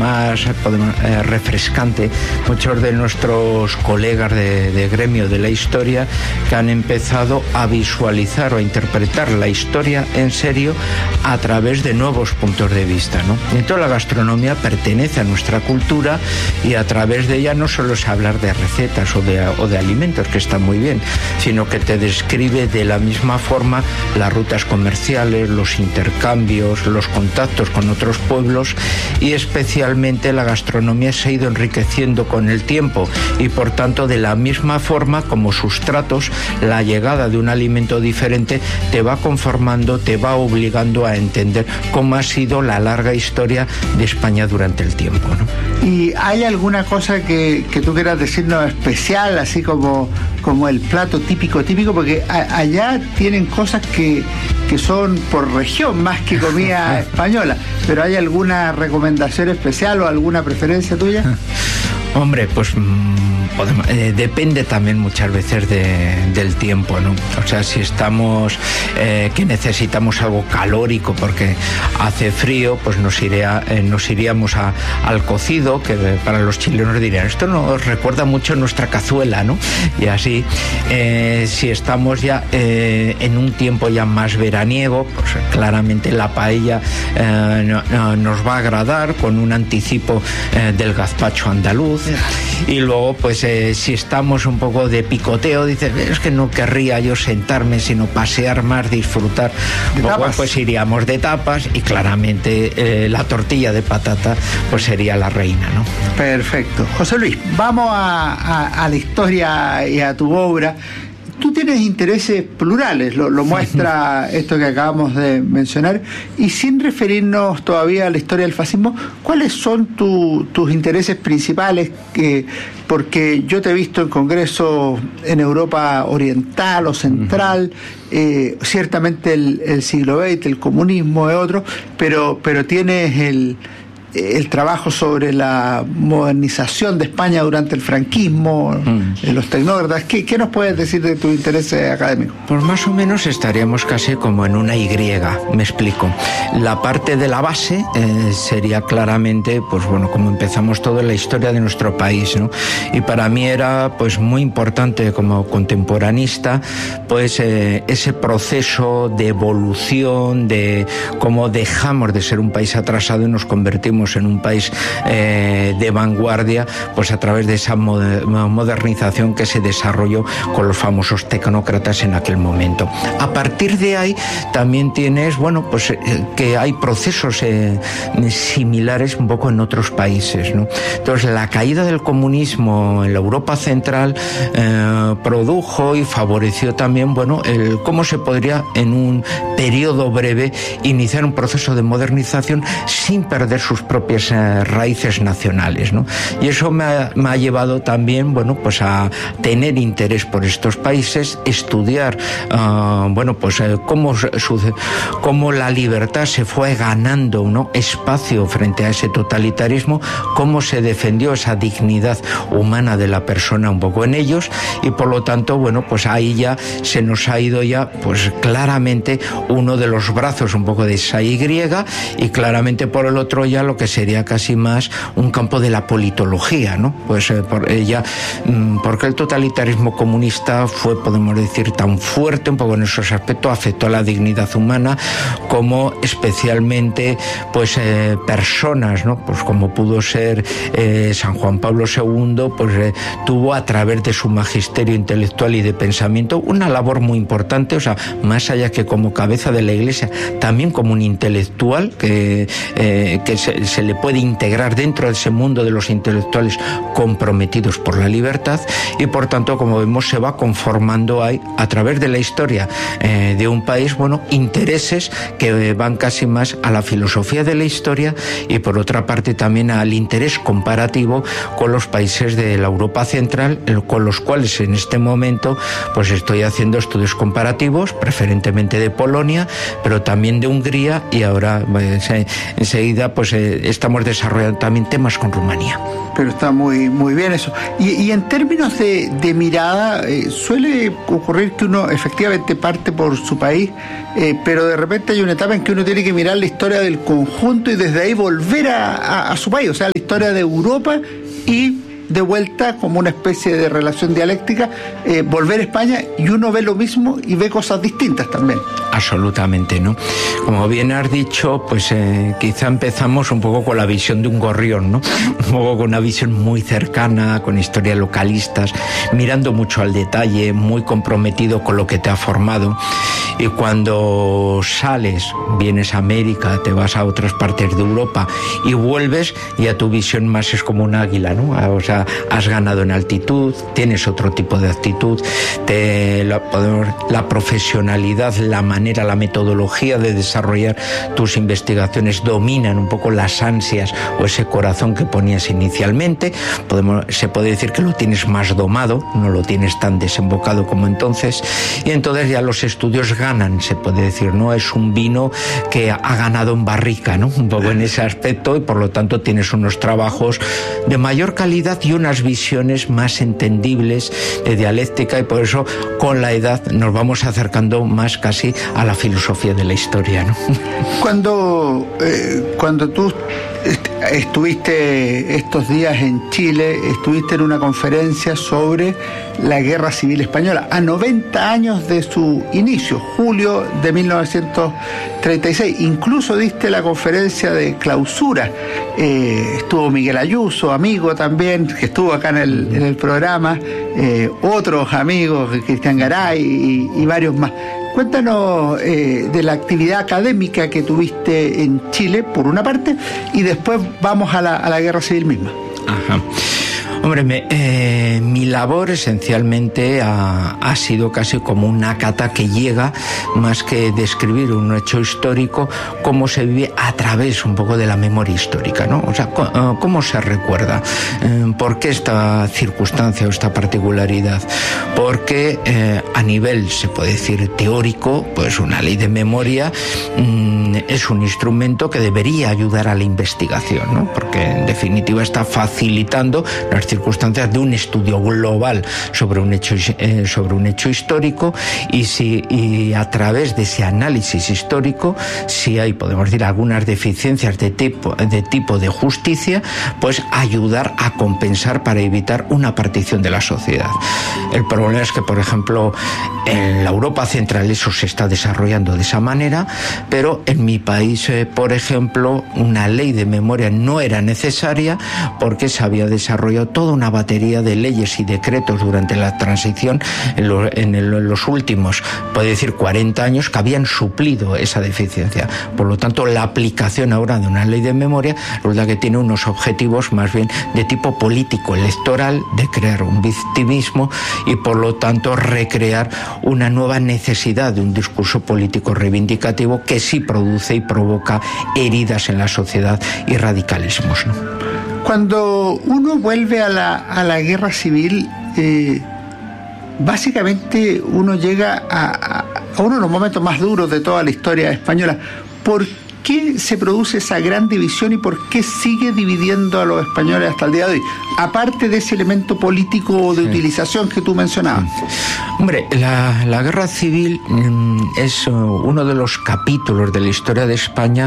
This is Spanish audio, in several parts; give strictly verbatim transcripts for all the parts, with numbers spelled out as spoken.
más podemos, eh, refrescante, muchos de nuestros colegas de, de gremio de la historia que han empezado a visualizar o a interpretar la historia en serio a través de nuevos puntos de vista, ¿no? Entonces la gastronomía pertenece a nuestra cultura y a través de ella no solo es hablar de recetas o de, o de alimentos, que está muy bien, sino que te describe de la misma forma las rutas comerciales, los intercambios, los contactos con otros pueblos, y especialmente la gastronomía se ha ido enriqueciendo con el tiempo y por tanto de la misma forma como sustratos, la llegada de un alimento diferente te va conformando, te va obligando a entender cómo ha sido la larga historia de España durante el tiempo, ¿no? ¿Y hay alguna cosa que, que tú quieras decirnos especial, así como, como el plato típico típico? Porque a, allá tienen cosas que, que son por región más que comida española, pero ¿hay alguna recomendación especial o alguna preferencia tuya? Hombre, pues podemos, eh, depende también muchas veces de, del tiempo, ¿no? O sea, si estamos eh, que necesitamos algo calórico porque hace frío, pues nos, iría, eh, nos iríamos a, al cocido, que para los chilenos dirían, esto nos recuerda mucho nuestra cazuela, ¿no? Y así, eh, si estamos ya eh, en un tiempo ya más veraniego, pues claramente la paella eh, no, no, nos va a agradar con un anticipo eh, del gazpacho andaluz. Y luego pues eh, si estamos un poco de picoteo, dices, es que no querría yo sentarme sino pasear más, disfrutar, luego, pues iríamos de tapas y claramente eh, la tortilla de patata pues sería la reina, ¿no? Perfecto. José Luis, vamos a, a, a la historia y a tu obra. Tú tienes intereses plurales, lo, lo muestra esto que acabamos de mencionar, y sin referirnos todavía a la historia del fascismo, ¿cuáles son tu, tus intereses principales? Que, porque yo te he visto en congresos en Europa Oriental o Central, eh, ciertamente el, el siglo veinte, el comunismo es otro, pero, pero tienes el... el trabajo sobre la modernización de España durante el franquismo, mm. los tecnócratas. ¿Qué, ¿Qué nos puedes decir de tu interés académico? Pues más o menos estaríamos casi como en una Y, me explico. La parte de la base eh, sería claramente, pues bueno, como empezamos toda la historia de nuestro país, ¿no? Y para mí era pues muy importante como contemporanista, pues eh, ese proceso de evolución, de cómo dejamos de ser un país atrasado y nos convertimos en un país eh, de vanguardia, pues a través de esa modernización que se desarrolló con los famosos tecnócratas en aquel momento. A partir de ahí también tienes, bueno, pues eh, que hay procesos eh, similares un poco en otros países, ¿no? Entonces la caída del comunismo en la Europa central eh, produjo y favoreció también, bueno, el cómo se podría en un periodo breve iniciar un proceso de modernización sin perder sus propias eh, raíces nacionales, ¿no? Y eso me ha, me ha llevado también, bueno, pues a tener interés por estos países, estudiar, uh, bueno, pues eh, cómo, su, cómo la libertad se fue ganando, ¿no?, espacio frente a ese totalitarismo, cómo se defendió esa dignidad humana de la persona un poco en ellos, y por lo tanto, bueno, pues ahí ya se nos ha ido ya, pues claramente uno de los brazos un poco de esa Y, y claramente por el otro ya lo que sería casi más un campo de la politología, ¿no? Pues eh, por ella, porque el totalitarismo comunista fue, podemos decir, tan fuerte un poco en esos aspectos, afectó a la dignidad humana, como especialmente pues eh, personas, ¿no? Pues como pudo ser eh, San Juan Pablo segundo, pues eh, tuvo a través de su magisterio intelectual y de pensamiento una labor muy importante, o sea, más allá que como cabeza de la Iglesia, también como un intelectual que, eh, que se, se le puede integrar dentro de ese mundo de los intelectuales comprometidos por la libertad, y por tanto, como vemos, se va conformando ahí, a través de la historia eh, de un país, bueno, intereses que van casi más a la filosofía de la historia y por otra parte también al interés comparativo con los países de la Europa central, con los cuales en este momento pues estoy haciendo estudios comparativos, preferentemente de Polonia, pero también de Hungría, y ahora pues, enseguida pues eh, eh, estamos desarrollando también temas con Rumanía. Pero está muy muy bien eso. Y, y en términos de, de mirada, eh, suele ocurrir que uno efectivamente parte por su país, eh, pero de repente hay una etapa en que uno tiene que mirar la historia del conjunto y desde ahí volver a, a, a su país, o sea, la historia de Europa y de vuelta como una especie de relación dialéctica, eh, volver a España y uno ve lo mismo y ve cosas distintas también. Absolutamente, ¿no? Como bien has dicho, pues eh, quizá empezamos un poco con la visión de un gorrión, ¿no? Un poco con una visión muy cercana, con historias localistas, mirando mucho al detalle, muy comprometido con lo que te ha formado. Y cuando sales, vienes a América, te vas a otras partes de Europa y vuelves, ya tu visión más es como un águila, ¿no? O sea, has ganado en altitud, tienes otro tipo de actitud, te, la, la profesionalidad, la manera, la metodología de desarrollar tus investigaciones dominan un poco las ansias o ese corazón que ponías inicialmente. Podemos, se puede decir que lo tienes más domado, no lo tienes tan desembocado como entonces, y entonces ya los estudios ganan, se puede decir, ¿no? Es un vino que ha ganado en barrica, ¿no? Un poco en ese aspecto, y por lo tanto tienes unos trabajos de mayor calidad y unas visiones más entendibles de dialéctica, y por eso con la edad nos vamos acercando más casi a la filosofía de la historia, ¿no? Cuando, eh, cuando tú est- estuviste estos días en Chile, estuviste en una conferencia sobre la Guerra Civil Española, a noventa años de su inicio, julio de mil novecientos treinta y seis. Incluso diste la conferencia de clausura. Eh, estuvo Miguel Ayuso, amigo también, que estuvo acá en el, en el programa, eh, otros amigos, Cristian Garay y, y varios más. Cuéntanos eh, de la actividad académica que tuviste en Chile, por una parte, y después vamos a la, a la Guerra Civil misma. Ajá. Hombre, me, eh, mi labor esencialmente ha, ha sido casi como una cata que llega, más que describir un hecho histórico, cómo se vive a través un poco de la memoria histórica, ¿no? O sea, cómo, cómo se recuerda, eh, por qué esta circunstancia o esta particularidad, porque eh, a nivel, se puede decir, teórico, pues una ley de memoria mmm, es un instrumento que debería ayudar a la investigación, ¿no? Porque en definitiva está facilitando las circunstancias de un estudio global sobre un hecho eh, sobre un hecho histórico, y si y a través de ese análisis histórico, si hay, podemos decir, algunas deficiencias de tipo de tipo de justicia, pues ayudar a compensar para evitar una partición de la sociedad. El problema es que, por ejemplo, en la Europa central eso se está desarrollando de esa manera, pero en mi país, eh, por ejemplo, una ley de memoria no era necesaria porque se había desarrollado toda una batería de leyes y decretos durante la transición en, lo, en, el, en los últimos, puede decir, cuarenta años, que habían suplido esa deficiencia. Por lo tanto, la aplicación ahora de una ley de memoria resulta que tiene unos objetivos más bien de tipo político, electoral, de crear un victimismo y por lo tanto recrear una nueva necesidad de un discurso político reivindicativo que sí produce y provoca heridas en la sociedad y radicalismos, ¿no? Cuando uno vuelve a la, a la guerra civil, eh, básicamente uno llega a, a, a uno de los momentos más duros de toda la historia española. ¿Por qué se produce esa gran división y por qué sigue dividiendo a los españoles hasta el día de hoy? Aparte de ese elemento político de sí. utilización que tú mencionabas. Hombre, la, la guerra civil mmm, es uh, uno de los capítulos de la historia de España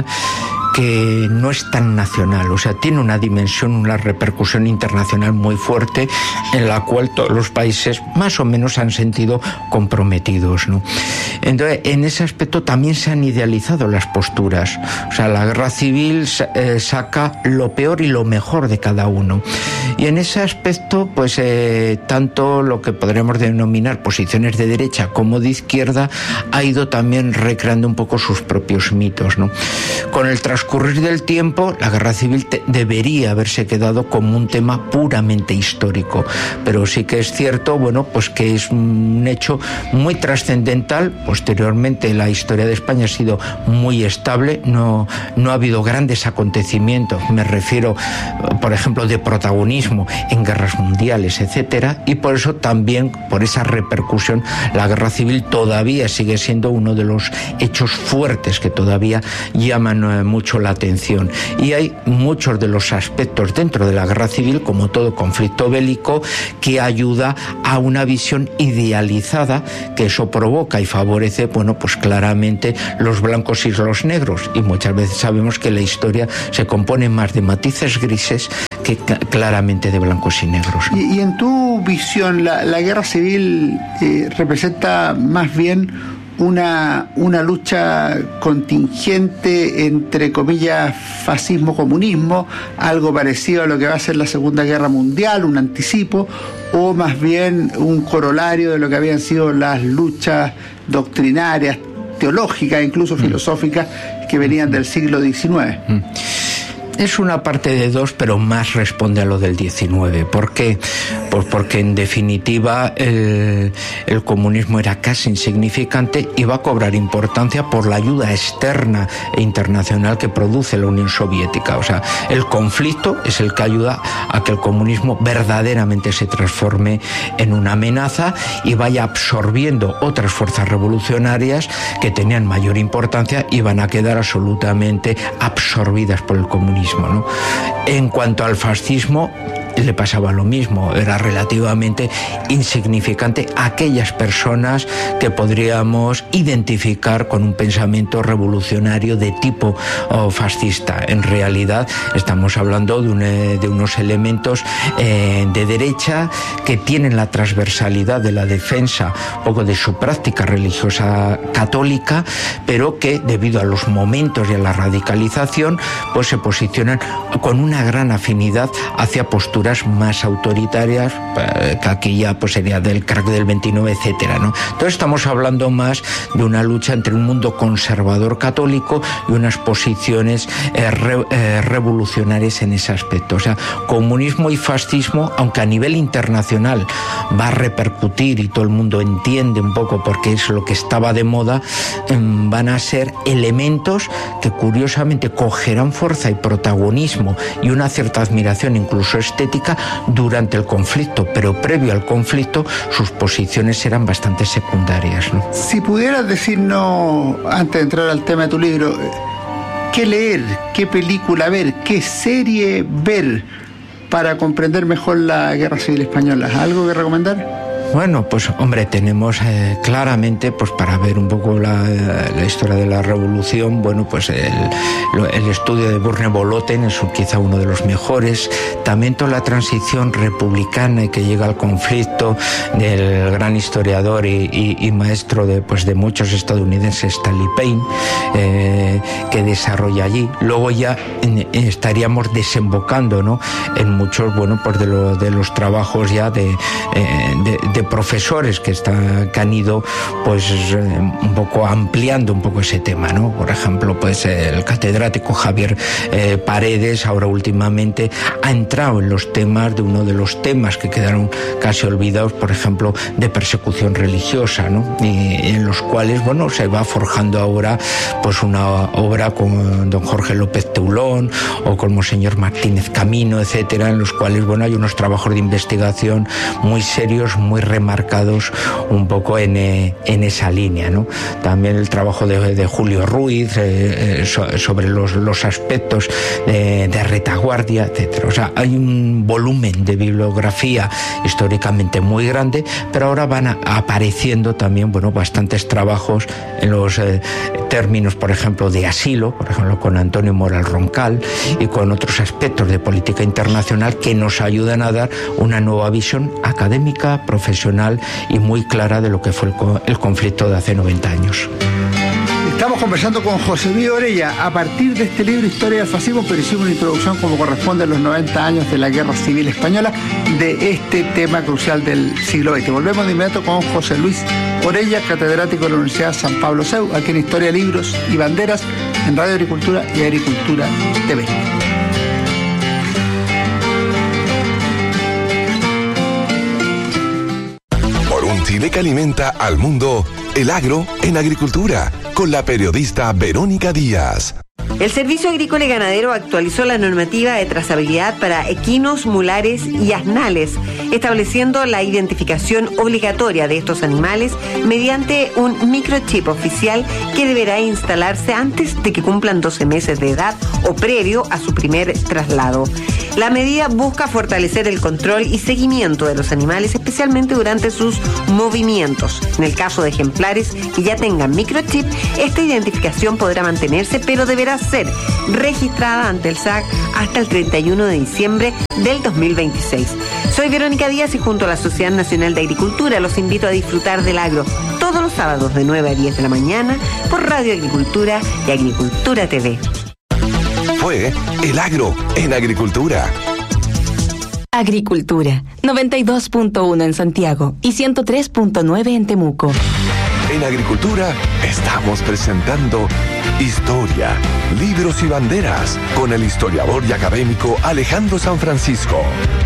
que no es tan nacional, o sea, tiene una dimensión, una repercusión internacional muy fuerte, en la cual todos los países más o menos han sentido comprometidos, ¿no? Entonces, en ese aspecto también se han idealizado las posturas, o sea, la guerra civil eh, saca lo peor y lo mejor de cada uno, y en ese aspecto, pues, eh, tanto lo que podremos denominar posiciones de derecha como de izquierda ha ido también recreando un poco sus propios mitos, ¿no? Con el transcurso del tiempo, la guerra civil te, debería haberse quedado como un tema puramente histórico, pero sí que es cierto, bueno, pues que es un hecho muy trascendental. Posteriormente la historia de España ha sido muy estable, no, no ha habido grandes acontecimientos, me refiero, por ejemplo, de protagonismo en guerras mundiales, etcétera, y por eso también, por esa repercusión, la guerra civil todavía sigue siendo uno de los hechos fuertes que todavía llaman eh, mucho mucho la atención. Y hay muchos de los aspectos dentro de la guerra civil, como todo conflicto bélico, que ayuda a una visión idealizada, que eso provoca y favorece, bueno, pues claramente los blancos y los negros. Y muchas veces sabemos que la historia se compone más de matices grises que claramente de blancos y negros. Y, y en tu visión, la, la guerra civil eh, representa más bien una, una lucha contingente entre, comillas, fascismo-comunismo, algo parecido a lo que va a ser la Segunda Guerra Mundial, un anticipo, o más bien un corolario de lo que habían sido las luchas doctrinarias, teológicas, incluso mm. filosóficas, que venían del siglo diecinueve. Mm. Es una parte de dos, pero más responde a lo del diecinueve. ¿Por qué? Pues porque en definitiva el, el comunismo era casi insignificante y va a cobrar importancia por la ayuda externa e internacional que produce la Unión Soviética. O sea, el conflicto es el que ayuda a que el comunismo verdaderamente se transforme en una amenaza y vaya absorbiendo otras fuerzas revolucionarias que tenían mayor importancia y van a quedar absolutamente absorbidas por el comunismo, ¿no? En cuanto al fascismo, le pasaba lo mismo, era relativamente insignificante aquellas personas que podríamos identificar con un pensamiento revolucionario de tipo oh, fascista. En realidad estamos hablando de, un, de unos elementos eh, de derecha que tienen la transversalidad de la defensa un poco de su práctica religiosa católica, pero que debido a los momentos y a la radicalización pues se posicionan con una gran afinidad hacia posturas más autoritarias, que aquí ya pues sería del crack del veintinueve, etcétera, ¿no? Entonces estamos hablando más de una lucha entre un mundo conservador católico y unas posiciones eh, re, eh, revolucionarias en ese aspecto. O sea, comunismo y fascismo, aunque a nivel internacional va a repercutir y todo el mundo entiende un poco porque es lo que estaba de moda, eh, van a ser elementos que curiosamente cogerán fuerza y protagonismo y una cierta admiración incluso estética durante el conflicto, pero previo al conflicto sus posiciones eran bastante secundarias, ¿no? Si pudieras decirnos, antes de entrar al tema de tu libro, ¿qué leer, qué película ver, qué serie ver para comprender mejor la Guerra Civil Española? ¿Algo que recomendar? Bueno, pues hombre, tenemos eh, claramente, pues para ver un poco la, la historia de la revolución, bueno, pues el, el estudio de Burne-Boloten es quizá uno de los mejores. También toda la transición republicana y que llega al conflicto del gran historiador y, y, y maestro de, pues de muchos estadounidenses, Stanley Payne, eh, que desarrolla allí. Luego ya en, estaríamos desembocando, ¿no?, en muchos, bueno, pues de, lo, de los trabajos ya de, eh, de, de de profesores que, está, que han ido pues un poco ampliando un poco ese tema, ¿no? Por ejemplo, pues el catedrático Javier eh, Paredes ahora últimamente ha entrado en los temas de uno de los temas que quedaron casi olvidados, por ejemplo, de persecución religiosa, ¿no? Y en los cuales, bueno, se va forjando ahora pues una obra con don Jorge López Teulón o con Monseñor Martínez Camino, etcétera, en los cuales, bueno, hay unos trabajos de investigación muy serios, muy remarcados un poco en, eh, en esa línea, ¿no? También el trabajo de, de Julio Ruiz eh, so, sobre los, los aspectos de, de retaguardia, etcétera. O sea, hay un volumen de bibliografía históricamente muy grande, pero ahora van a, apareciendo también, bueno, bastantes trabajos en los eh, términos, por ejemplo, de asilo, por ejemplo, con Antonio Moral Roncal y con otros aspectos de política internacional que nos ayudan a dar una nueva visión académica, profesional y muy clara de lo que fue el, el conflicto de hace noventa años. Estamos conversando con José Luis Orella a partir de este libro Historia del Fascismo, pero hicimos una introducción como corresponde a los noventa años de la Guerra Civil Española, de este tema crucial del siglo veinte. Volvemos de inmediato con José Luis Orella, catedrático de la Universidad San Pablo C E U, aquí en Historia, Libros y Banderas, en Radio Agricultura y Agricultura T V. Chile que alimenta al mundo, el agro en agricultura, con la periodista Verónica Díaz. El Servicio Agrícola y Ganadero actualizó la normativa de trazabilidad para equinos, mulares y asnales, estableciendo la identificación obligatoria de estos animales mediante un microchip oficial que deberá instalarse antes de que cumplan doce meses de edad o previo a su primer traslado. La medida busca fortalecer el control y seguimiento de los animales, especialmente durante sus movimientos. En el caso de ejemplares que ya tengan microchip, esta identificación podrá mantenerse, pero deberá ser registrada ante el S A C hasta el treinta y uno de diciembre del dos mil veintiséis. Soy Verónica Díaz y junto a la Sociedad Nacional de Agricultura los invito a disfrutar del agro todos los sábados de nueve a diez de la mañana por Radio Agricultura y Agricultura T V. Fue El Agro en Agricultura. Agricultura, noventa y dos punto uno en Santiago y ciento tres punto nueve en Temuco. En Agricultura estamos presentando Historia, Libros y Banderas con el historiador y académico Alejandro San Francisco.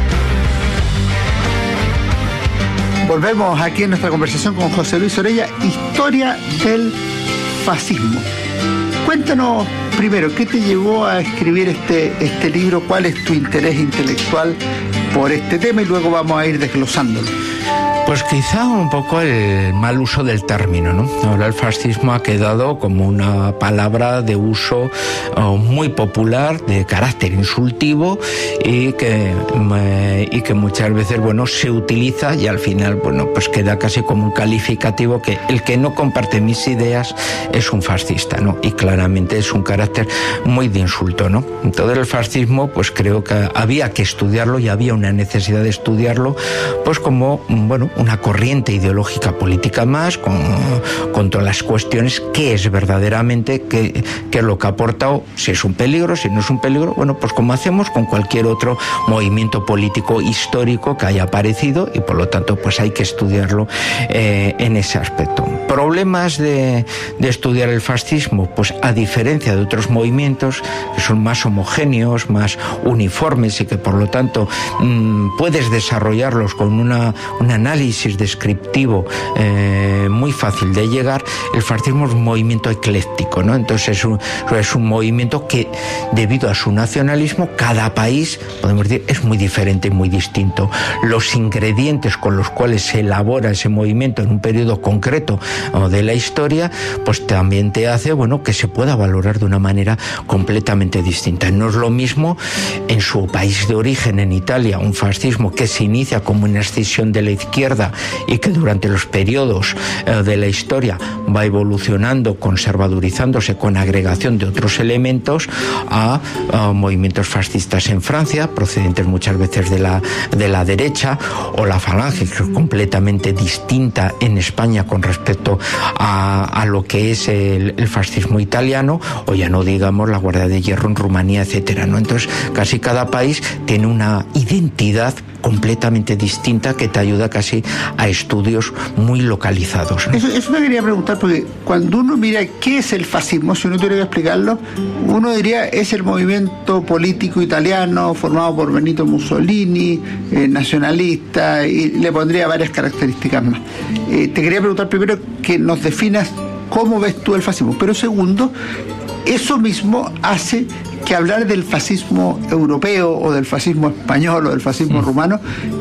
Volvemos aquí en nuestra conversación con José Luis Orella, Historia del Fascismo. Cuéntanos primero, ¿qué te llevó a escribir este, este libro? ¿Cuál es tu interés intelectual por este tema? Y luego vamos a ir desglosándolo. Pues quizá un poco el mal uso del término, ¿no? Ahora el fascismo ha quedado como una palabra de uso uh, muy popular, de carácter insultivo y que, eh, y que muchas veces, bueno, se utiliza y al final, bueno, pues queda casi como un calificativo que el que no comparte mis ideas es un fascista, ¿no? Y claramente es un carácter muy de insulto, ¿no? Entonces el fascismo, pues creo que había que estudiarlo y había una necesidad de estudiarlo, pues como, bueno, una corriente ideológica política más, con, con todas las cuestiones, qué es verdaderamente, qué, qué es lo que ha aportado, si es un peligro, si no es un peligro, bueno, pues como hacemos con cualquier otro movimiento político histórico que haya aparecido y por lo tanto pues hay que estudiarlo eh, en ese aspecto. Problemas de, de estudiar el fascismo, pues a diferencia de otros movimientos que son más homogéneos, más uniformes y que por lo tanto mmm, puedes desarrollarlos con una, un análisis descriptivo eh, muy fácil de llegar, el fascismo es un movimiento ecléctico, ¿no? Entonces es un, es un movimiento que debido a su nacionalismo cada país, podemos decir, es muy diferente y muy distinto. Los ingredientes con los cuales se elabora ese movimiento en un periodo concreto de la historia, pues también te hace, bueno, que se pueda valorar de una manera completamente distinta. No es lo mismo en su país de origen, en Italia, un fascismo que se inicia como una escisión de la izquierda y que durante los periodos eh, de la historia va evolucionando, conservadurizándose con agregación de otros elementos a, a movimientos fascistas en Francia, procedentes muchas veces de la, de la derecha, o la Falange, que es completamente distinta en España con respecto a, a lo que es el, el fascismo italiano, o ya no digamos la Guardia de Hierro en Rumanía, etcétera, ¿no? Entonces casi cada país tiene una identidad completamente distinta que te ayuda casi a estudios muy localizados, ¿no? Eso, eso me quería preguntar, porque cuando uno mira qué es el fascismo, si uno tuviera que explicarlo, uno diría es el movimiento político italiano formado por Benito Mussolini, eh, nacionalista, y le pondría varias características más. Eh, te quería preguntar primero que nos definas cómo ves tú el fascismo, pero segundo, eso mismo hace que hablar del fascismo europeo o del fascismo español o del fascismo mm. rumano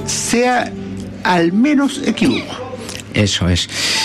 sea al menos equívoco. Eso es.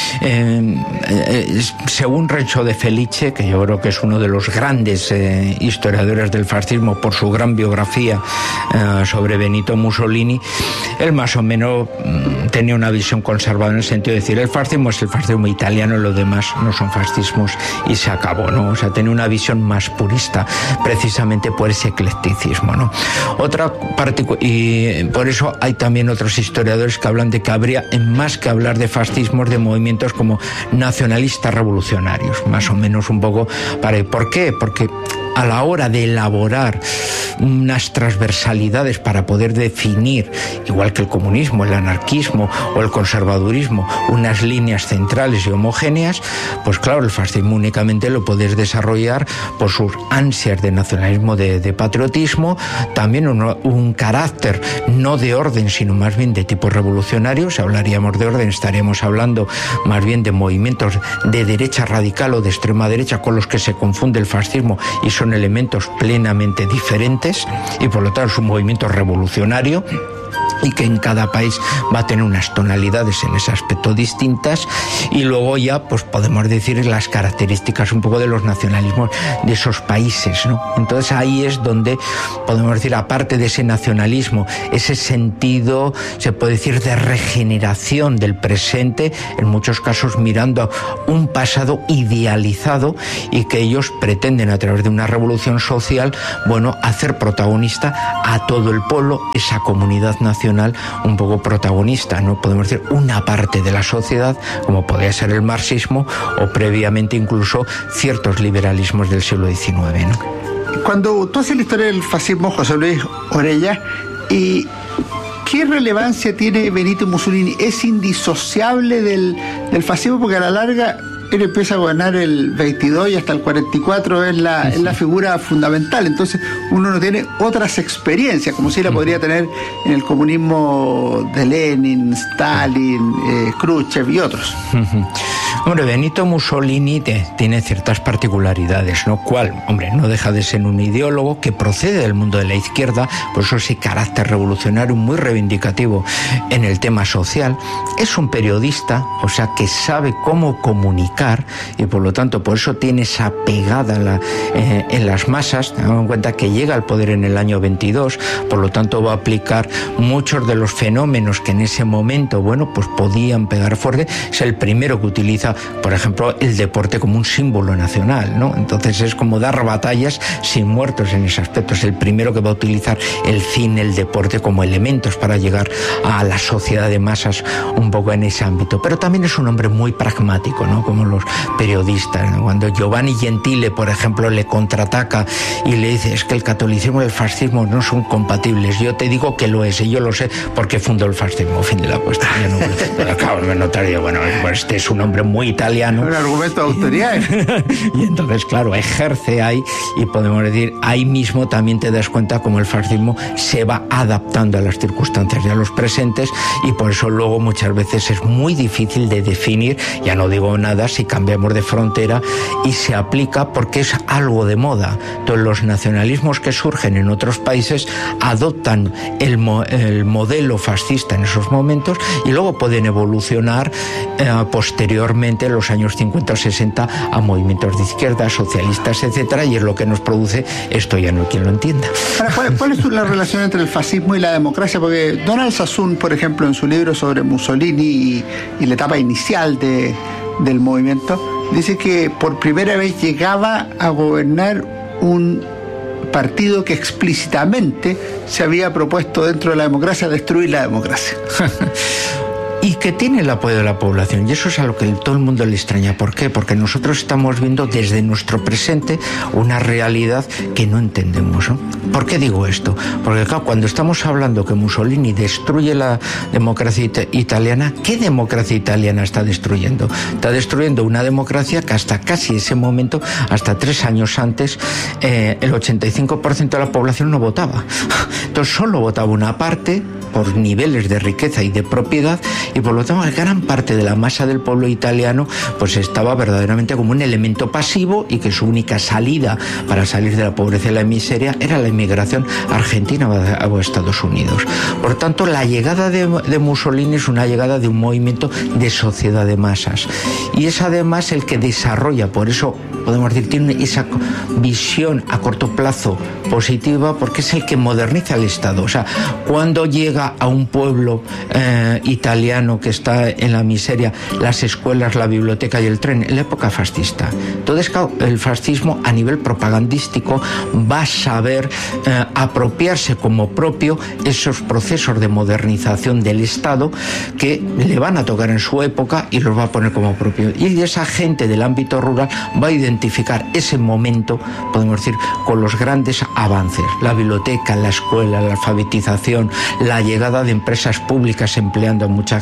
Eh, eh, según Renzo de Felice, que yo creo que es uno de los grandes eh, historiadores del fascismo por su gran biografía eh, sobre Benito Mussolini, él más o menos mm, tenía una visión conservadora en el sentido de decir el fascismo es el fascismo italiano y los demás no son fascismos y se acabó, ¿no? O sea, tenía una visión más purista precisamente por ese eclecticismo, ¿no? Otra parte, y por eso hay también otros historiadores que hablan de que habría, más que hablar de fascismos, de movimientos como nacionalistas revolucionarios, más o menos un poco para... ¿Por qué? Porque a la hora de elaborar unas transversalidades para poder definir, igual que el comunismo, el anarquismo o el conservadurismo, unas líneas centrales y homogéneas, pues claro, el fascismo únicamente lo puedes desarrollar por sus ansias de nacionalismo, de, de patriotismo, también un, un carácter no de orden, sino más bien de tipo revolucionario. Si hablaríamos de orden, estaríamos hablando más bien de movimientos de derecha radical o de extrema derecha con los que se confunde el fascismo y son son elementos plenamente diferentes y por lo tanto es un movimiento revolucionario y que en cada país va a tener unas tonalidades en ese aspecto distintas, y luego ya pues podemos decir las características un poco de los nacionalismos de esos países, ¿no? Entonces ahí es donde podemos decir, aparte de ese nacionalismo, ese sentido, se puede decir, de regeneración del presente, en muchos casos mirando a un pasado idealizado, y que ellos pretenden a través de una revolución social, bueno, hacer protagonista a todo el pueblo, esa comunidad nacional un poco protagonista, ¿no? Podemos decir una parte de la sociedad, como podría ser el marxismo o previamente incluso ciertos liberalismos del siglo diecinueve, ¿no? Cuando tú haces la historia del fascismo, José Luis Orella, ¿y qué relevancia tiene Benito Mussolini? ¿Es indisociable del, del fascismo? Porque a la larga él empieza a gobernar el veintidós y hasta el cuarenta y cuatro es la, es la figura fundamental. Entonces uno no tiene otras experiencias, como si la podría tener en el comunismo de Lenin, Stalin, eh, Khrushchev y otros. Hombre, Benito Mussolini te, tiene ciertas particularidades, ¿no? ¿Cuál? Hombre, no deja de ser un ideólogo que procede del mundo de la izquierda, por eso ese carácter revolucionario muy reivindicativo en el tema social. Es un periodista, o sea, que sabe cómo comunicar, y por lo tanto por eso tiene esa pegada en, la, eh, en las masas. Tengamos en cuenta que llega al poder en el año veintidós, por lo tanto va a aplicar muchos de los fenómenos que en ese momento, bueno, pues podían pegar fuerte. Es el primero que utiliza, por ejemplo, el deporte como un símbolo nacional, ¿no? Entonces es como dar batallas sin muertos en ese aspecto. Es el primero que va a utilizar el cine, el deporte como elementos para llegar a la sociedad de masas un poco en ese ámbito. Pero también es un hombre muy pragmático, ¿no? Como los periodistas, ¿no? Cuando Giovanni Gentile, por ejemplo, le contraataca y le dice, es que el catolicismo y el fascismo no son compatibles. Yo te digo que lo es, y yo lo sé porque fundó el fascismo. Fin de la cuestión. No, pero claro, me notaría, bueno, pues este es un hombre muy italiano. Un argumento de autoridad. Y entonces, claro, ejerce ahí, y podemos decir, ahí mismo también te das cuenta cómo el fascismo se va adaptando a las circunstancias y a los presentes, y por eso luego muchas veces es muy difícil de definir, ya no digo nada si cambiamos de frontera, y se aplica porque es algo de moda. Entonces los nacionalismos que surgen en otros países adoptan el, mo el modelo fascista en esos momentos, y luego pueden evolucionar eh, posteriormente en los años cincuenta o sesenta a movimientos de izquierda, socialistas, etcétera, y es lo que nos produce esto, ya no hay quien lo entienda. Ahora, ¿cuál, ¿cuál es la relación entre el fascismo y la democracia? Porque Donald Sassoon, por ejemplo, en su libro sobre Mussolini y, y la etapa inicial de, del movimiento, dice que por primera vez llegaba a gobernar un partido que explícitamente se había propuesto dentro de la democracia destruir la democracia. Y que tiene el apoyo de la población, y eso es a lo que todo el mundo le extraña. ¿Por qué? Porque nosotros estamos viendo desde nuestro presente una realidad que no entendemos, ¿no? ¿Por qué digo esto? Porque claro, cuando estamos hablando que Mussolini destruye la democracia it italiana, ¿qué democracia italiana está destruyendo? Está destruyendo una democracia que hasta casi ese momento, hasta tres años antes, eh, el ochenta y cinco por ciento de la población no votaba. Entonces solo votaba una parte por niveles de riqueza y de propiedad, y por lo tanto gran parte de la masa del pueblo italiano pues estaba verdaderamente como un elemento pasivo, y que su única salida para salir de la pobreza y la miseria era la inmigración argentina o Estados Unidos. Por tanto, la llegada de, de Mussolini es una llegada de un movimiento de sociedad de masas, y es además el que desarrolla, por eso podemos decir, tiene esa visión a corto plazo positiva, porque es el que moderniza el Estado. O sea, cuando llega a un pueblo eh, italiano que está en la miseria, las escuelas, la biblioteca y el tren, en la época fascista. Entonces, claro, el fascismo a nivel propagandístico va a saber eh, apropiarse como propio esos procesos de modernización del Estado que le van a tocar en su época, y los va a poner como propio. Y esa gente del ámbito rural va a identificar ese momento, podemos decir, con los grandes avances. La biblioteca, la escuela, la alfabetización, la llegada de empresas públicas empleando a mucha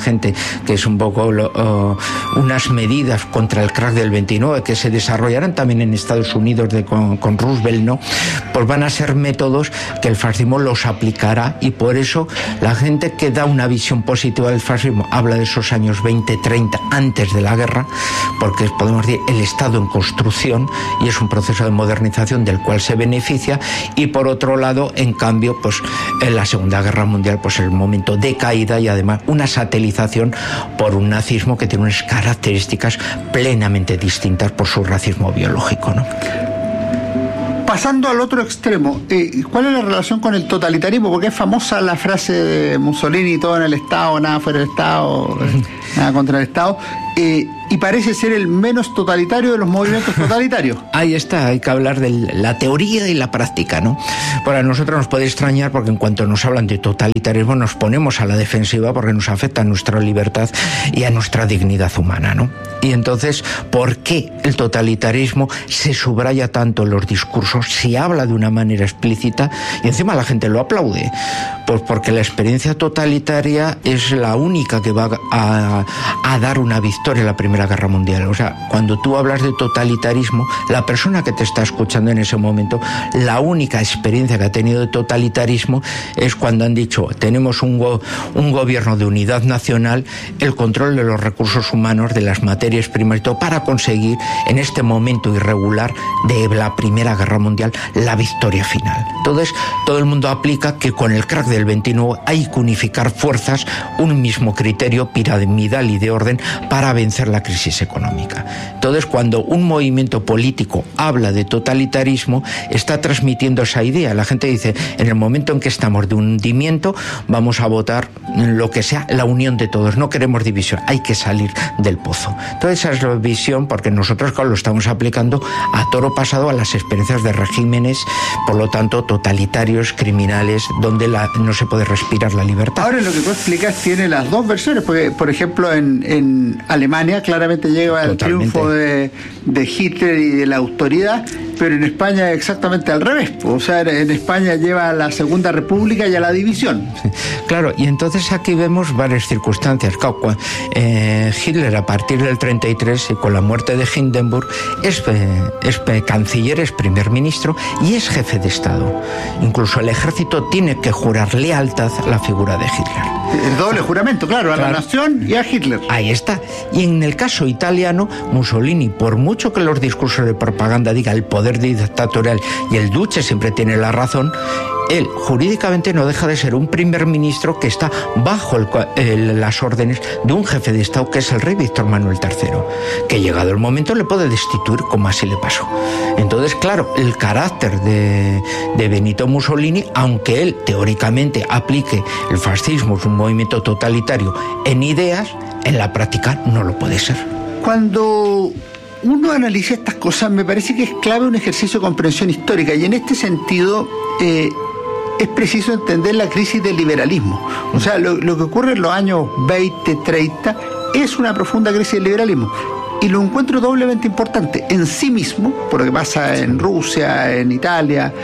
gente, que es un poco lo, uh, unas medidas contra el crack del veintinueve que se desarrollarán también en Estados Unidos de, con, con Roosevelt, ¿no? Pues van a ser métodos que el fascismo los aplicará, y por eso la gente que da una visión positiva del fascismo habla de esos años veinte, treinta, antes de la guerra, porque podemos decir el Estado en construcción y es un proceso de modernización del cual se beneficia, y por otro lado, en cambio, pues en la Segunda Guerra Mundial, pues el momento de caída y además una satelización por un nazismo que tiene unas características plenamente distintas por su racismo biológico, ¿no? Pasando al otro extremo, eh, ¿cuál es la relación con el totalitarismo? Porque es famosa la frase de Mussolini, todo en el Estado, nada fuera del Estado, nada contra el Estado, eh, y parece ser el menos totalitario de los movimientos totalitarios. Ahí está, hay que hablar de la teoría y la práctica, ¿no? Para nosotros nos puede extrañar porque en cuanto nos hablan de totalitarismo nos ponemos a la defensiva porque nos afecta a nuestra libertad y a nuestra dignidad humana, ¿no? Y entonces, ¿por qué el totalitarismo se subraya tanto en los discursos, se habla de una manera explícita y encima la gente lo aplaude? Pues porque la experiencia totalitaria es la única que va a, a dar una victoria en la Primera Guerra Mundial. O sea, cuando tú hablas de totalitarismo, la persona que te está escuchando en ese momento, la única experiencia que ha tenido de totalitarismo es cuando han dicho, tenemos un, go, un gobierno de unidad nacional, el control de los recursos humanos, de las materias primas y todo, para conseguir en este momento irregular de la Primera Guerra Mundial la victoria final. Entonces, todo el mundo aplica que con el crack del veintinueve hay que unificar fuerzas, un mismo criterio piramidal y de orden para vencer la crisis económica. Entonces, cuando un movimiento político habla de totalitarismo, está transmitiendo esa idea. La gente dice, en el momento en que estamos de hundimiento, vamos a votar lo que sea, la unión de todos, no queremos división, hay que salir del pozo. Entonces, esa es la visión, porque nosotros, claro, lo estamos aplicando a toro pasado a las experiencias de regímenes, por lo tanto, totalitarios, criminales, donde la, no se puede respirar la libertad. Ahora, lo que tú explicas tiene las dos versiones, porque, por ejemplo, en, en Alemania claramente llega el triunfo de, de Hitler y de la autoridad, pero en España es exactamente al revés. O sea, en España lleva a la Segunda República y a la división. Sí, claro, y entonces aquí vemos varias circunstancias. Claro, eh, Hitler, a partir del treinta y tres y con la muerte de Hindenburg, es, eh, es canciller, es primer ministro y es jefe de Estado. Incluso el ejército tiene que jurar lealtad a la figura de Hitler. El doble juramento, claro, a claro. la nación y a Hitler. Ahí está. Y en el caso italiano, Mussolini, por mucho que los discursos de propaganda diga el poder dictatorial y el duce siempre tiene la razón, él jurídicamente no deja de ser un primer ministro que está bajo el, el, las órdenes de un jefe de Estado que es el rey Víctor Manuel tercero, que llegado el momento le puede destituir, como así le pasó. Entonces, claro, el carácter de, de Benito Mussolini, aunque él teóricamente aplique el fascismo, es un movimiento totalitario en ideas, en la práctica no lo puede ser. Cuando uno analiza estas cosas, me parece que es clave un ejercicio de comprensión histórica, y en este sentido eh, es preciso entender la crisis del liberalismo. O sea, lo, lo que ocurre en los años veinte, treinta es una profunda crisis del liberalismo, y lo encuentro doblemente importante en sí mismo, por lo que pasa en Rusia, en Italia,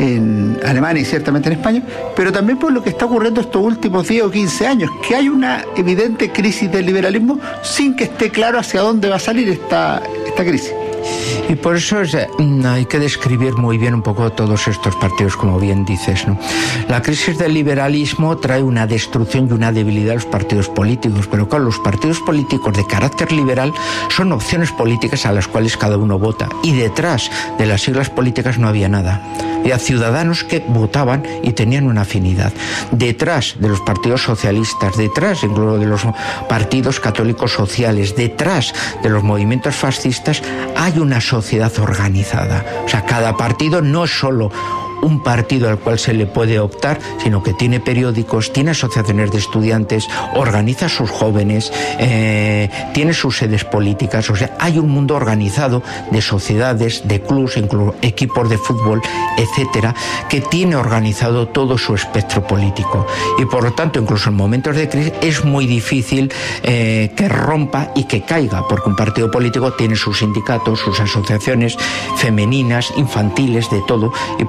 en Alemania y ciertamente en España, pero también por lo que está ocurriendo estos últimos diez o quince años, que hay una evidente crisis del liberalismo sin que esté claro hacia dónde va a salir esta, esta crisis. Y por eso es, hay que describir muy bien un poco todos estos partidos, como bien dices, ¿no? La crisis del liberalismo trae una destrucción y una debilidad a los partidos políticos, pero claro, los partidos políticos de carácter liberal son opciones políticas a las cuales cada uno vota, y detrás de las siglas políticas no había nada. Había ciudadanos que votaban y tenían una afinidad. Detrás de los partidos socialistas, detrás incluso de los partidos católicos sociales, detrás de los movimientos fascistas, hay una sociedad organizada. O sea, cada partido no es solo un partido al cual se le puede optar, sino que tiene periódicos, tiene asociaciones de estudiantes, organiza a sus jóvenes, eh, tiene sus sedes políticas. O sea, hay un mundo organizado de sociedades, de clubs, incluso equipos de fútbol, etcétera, que tiene organizado todo su espectro político. Y por lo tanto, incluso en momentos de crisis, es muy difícil eh, que rompa y que caiga, porque un partido político tiene sus sindicatos, sus asociaciones femeninas, infantiles, de todo, y por lo tanto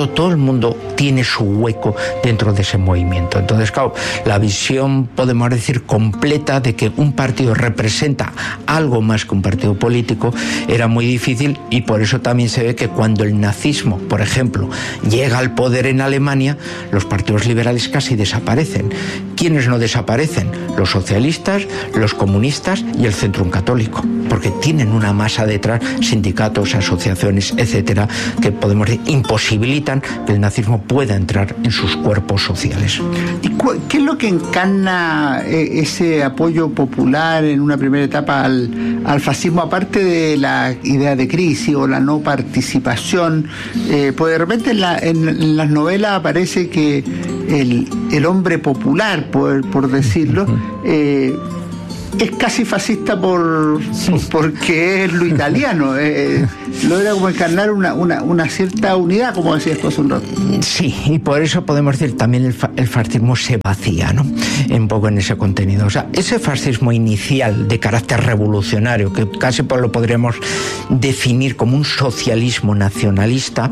tanto, todo el mundo tiene su hueco dentro de ese movimiento. Entonces, claro, la visión, podemos decir, completa de que un partido representa algo más que un partido político era muy difícil, y por eso también se ve que cuando el nazismo, por ejemplo, llega al poder en Alemania, los partidos liberales casi desaparecen. ¿Quiénes no desaparecen? Los socialistas, los comunistas y el Centrum Católico, porque tienen una masa detrás, sindicatos, asociaciones, etcétera, que podemos decir imposibilitan que el nazismo pueda entrar en sus cuerpos sociales. ¿Y cu- qué es lo que encarna eh, ese apoyo popular en una primera etapa al, al fascismo, aparte de la idea de crisis o la no participación? Eh, pues de repente en, la, en, en las novelas aparece que el, el hombre popular, por, por decirlo, eh, es casi fascista por porque es lo italiano. Eh, logra como encarnar una, una, una cierta unidad, como decías tú hace un rato. Sí, y por eso podemos decir también el, fa- el fascismo se vacía, ¿no? Un poco en ese contenido. O sea, ese fascismo inicial de carácter revolucionario, que casi pues lo podríamos definir como un socialismo nacionalista,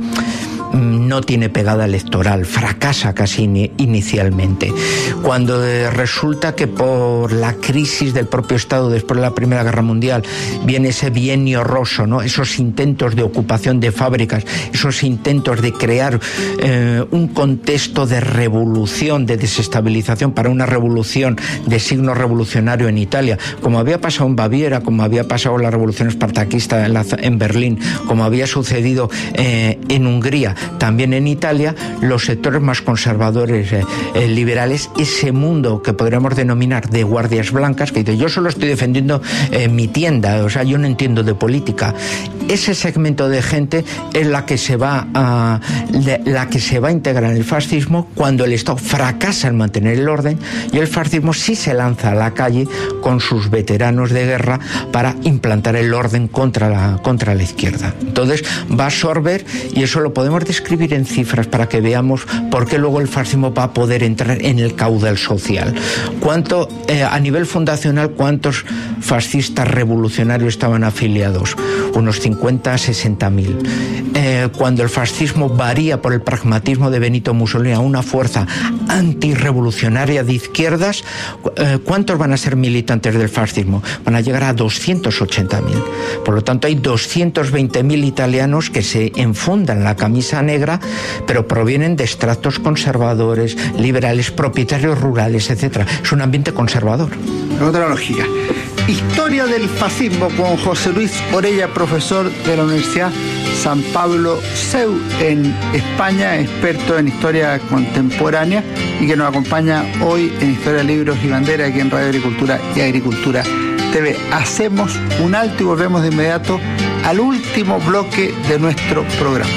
no tiene pegada electoral, fracasa casi in- inicialmente. Cuando eh, resulta que por la crisis del propio Estado después de la Primera Guerra Mundial viene ese bienio roso, ¿no? Esos intentos de ocupación de fábricas, esos intentos de crear eh, un contexto de revolución, de desestabilización para una revolución de signo revolucionario en Italia, como había pasado en Baviera, como había pasado en la revolución espartaquista en, la, en Berlín, como había sucedido eh, en Hungría, también en Italia, los sectores más conservadores, eh, eh, liberales, ese mundo que podríamos denominar de guardias blancas, que dice, yo solo estoy defendiendo eh, mi tienda, o sea, yo no entiendo de política. Ese segmento de gente es la que se va a, la que se va a integrar en el fascismo cuando el Estado fracasa en mantener el orden, y el fascismo sí se lanza a la calle con sus veteranos de guerra para implantar el orden contra la, contra la izquierda. Entonces va a absorber, y eso lo podemos describir en cifras para que veamos por qué luego el fascismo va a poder entrar en el caudal social. ¿Cuánto, eh, a nivel fundacional, cuántos fascistas revolucionarios estaban afiliados? Unos cincuenta a sesenta mil. Eh, cuando el fascismo varía por el pragmatismo de Benito Mussolini a una fuerza antirrevolucionaria de izquierdas, eh, ¿cuántos van a ser militantes del fascismo? Van a llegar a doscientos ochenta mil. Por lo tanto, hay doscientos veinte mil italianos que se enfundan la camisa negra, pero provienen de extractos conservadores, liberales, propietarios rurales, etcétera. Es un ambiente conservador. Otra lógica. Historia del fascismo con José Luis Orella, profesor de la Universidad San Pablo C E U en España, experto en historia contemporánea, y que nos acompaña hoy en Historia, Libros y Bandera aquí en Radio Agricultura y Agricultura T V. Hacemos un alto y volvemos de inmediato al último bloque de nuestro programa.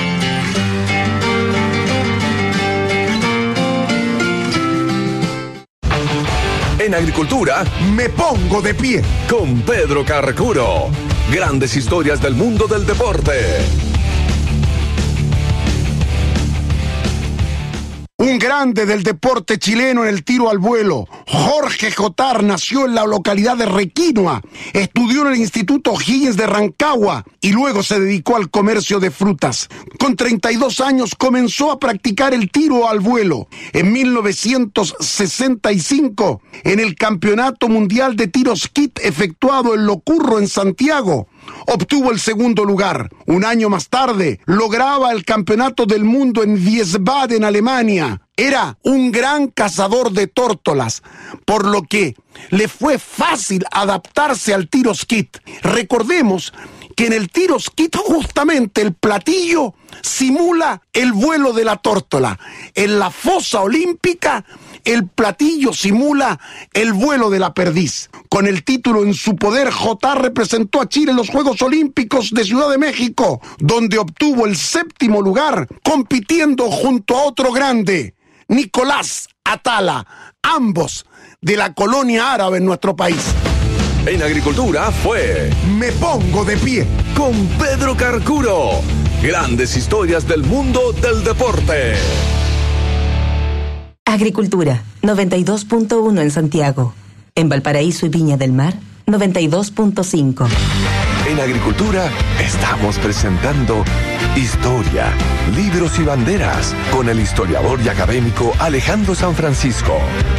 En Agricultura, me pongo de pie con Pedro Carcuro. Grandes historias del mundo del deporte. Un grande del deporte chileno en el tiro al vuelo, Jorge Jotar, nació en la localidad de Requinoa, estudió en el Instituto O'Higgins de Rancagua y luego se dedicó al comercio de frutas. Con treinta y dos años comenzó a practicar el tiro al vuelo. En mil novecientos sesenta y cinco, en el Campeonato Mundial de Tiro Skeet efectuado en Locurro, en Santiago, obtuvo el segundo lugar. Un año más tarde, lograba el Campeonato del Mundo en Wiesbaden, Alemania. Era un gran cazador de tórtolas, por lo que le fue fácil adaptarse al tiro skeet. Recordemos que en el tiro skeet justamente el platillo simula el vuelo de la tórtola. En la fosa olímpica el platillo simula el vuelo de la perdiz. Con el título en su poder, Jotar representó a Chile en los Juegos Olímpicos de Ciudad de México, donde obtuvo el séptimo lugar, compitiendo junto a otro grande, Nicolás Atala, ambos de la colonia árabe en nuestro país. En Agricultura fue Me Pongo de Pie con Pedro Carcuro. Grandes historias del mundo del deporte. Agricultura, noventa y dos punto uno en Santiago. En Valparaíso y Viña del Mar, noventa y dos punto cinco. En Agricultura estamos presentando Historia, libros y banderas, con el historiador y académico Alejandro San Francisco.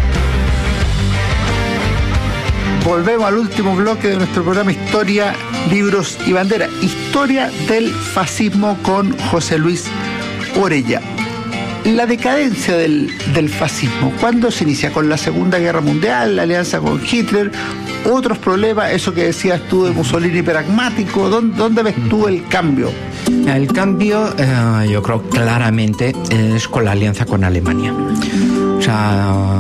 Volvemos al último bloque de nuestro programa Historia, Libros y Bandera. Historia del fascismo con José Luis Orella. La decadencia del, del fascismo, ¿cuándo se inicia? ¿Con la Segunda Guerra Mundial, la alianza con Hitler? ¿Otros problemas? Eso que decías tú de Mussolini pragmático, ¿dónde, dónde ves tú el cambio? El cambio, eh, yo creo claramente, es con la alianza con Alemania. O sea,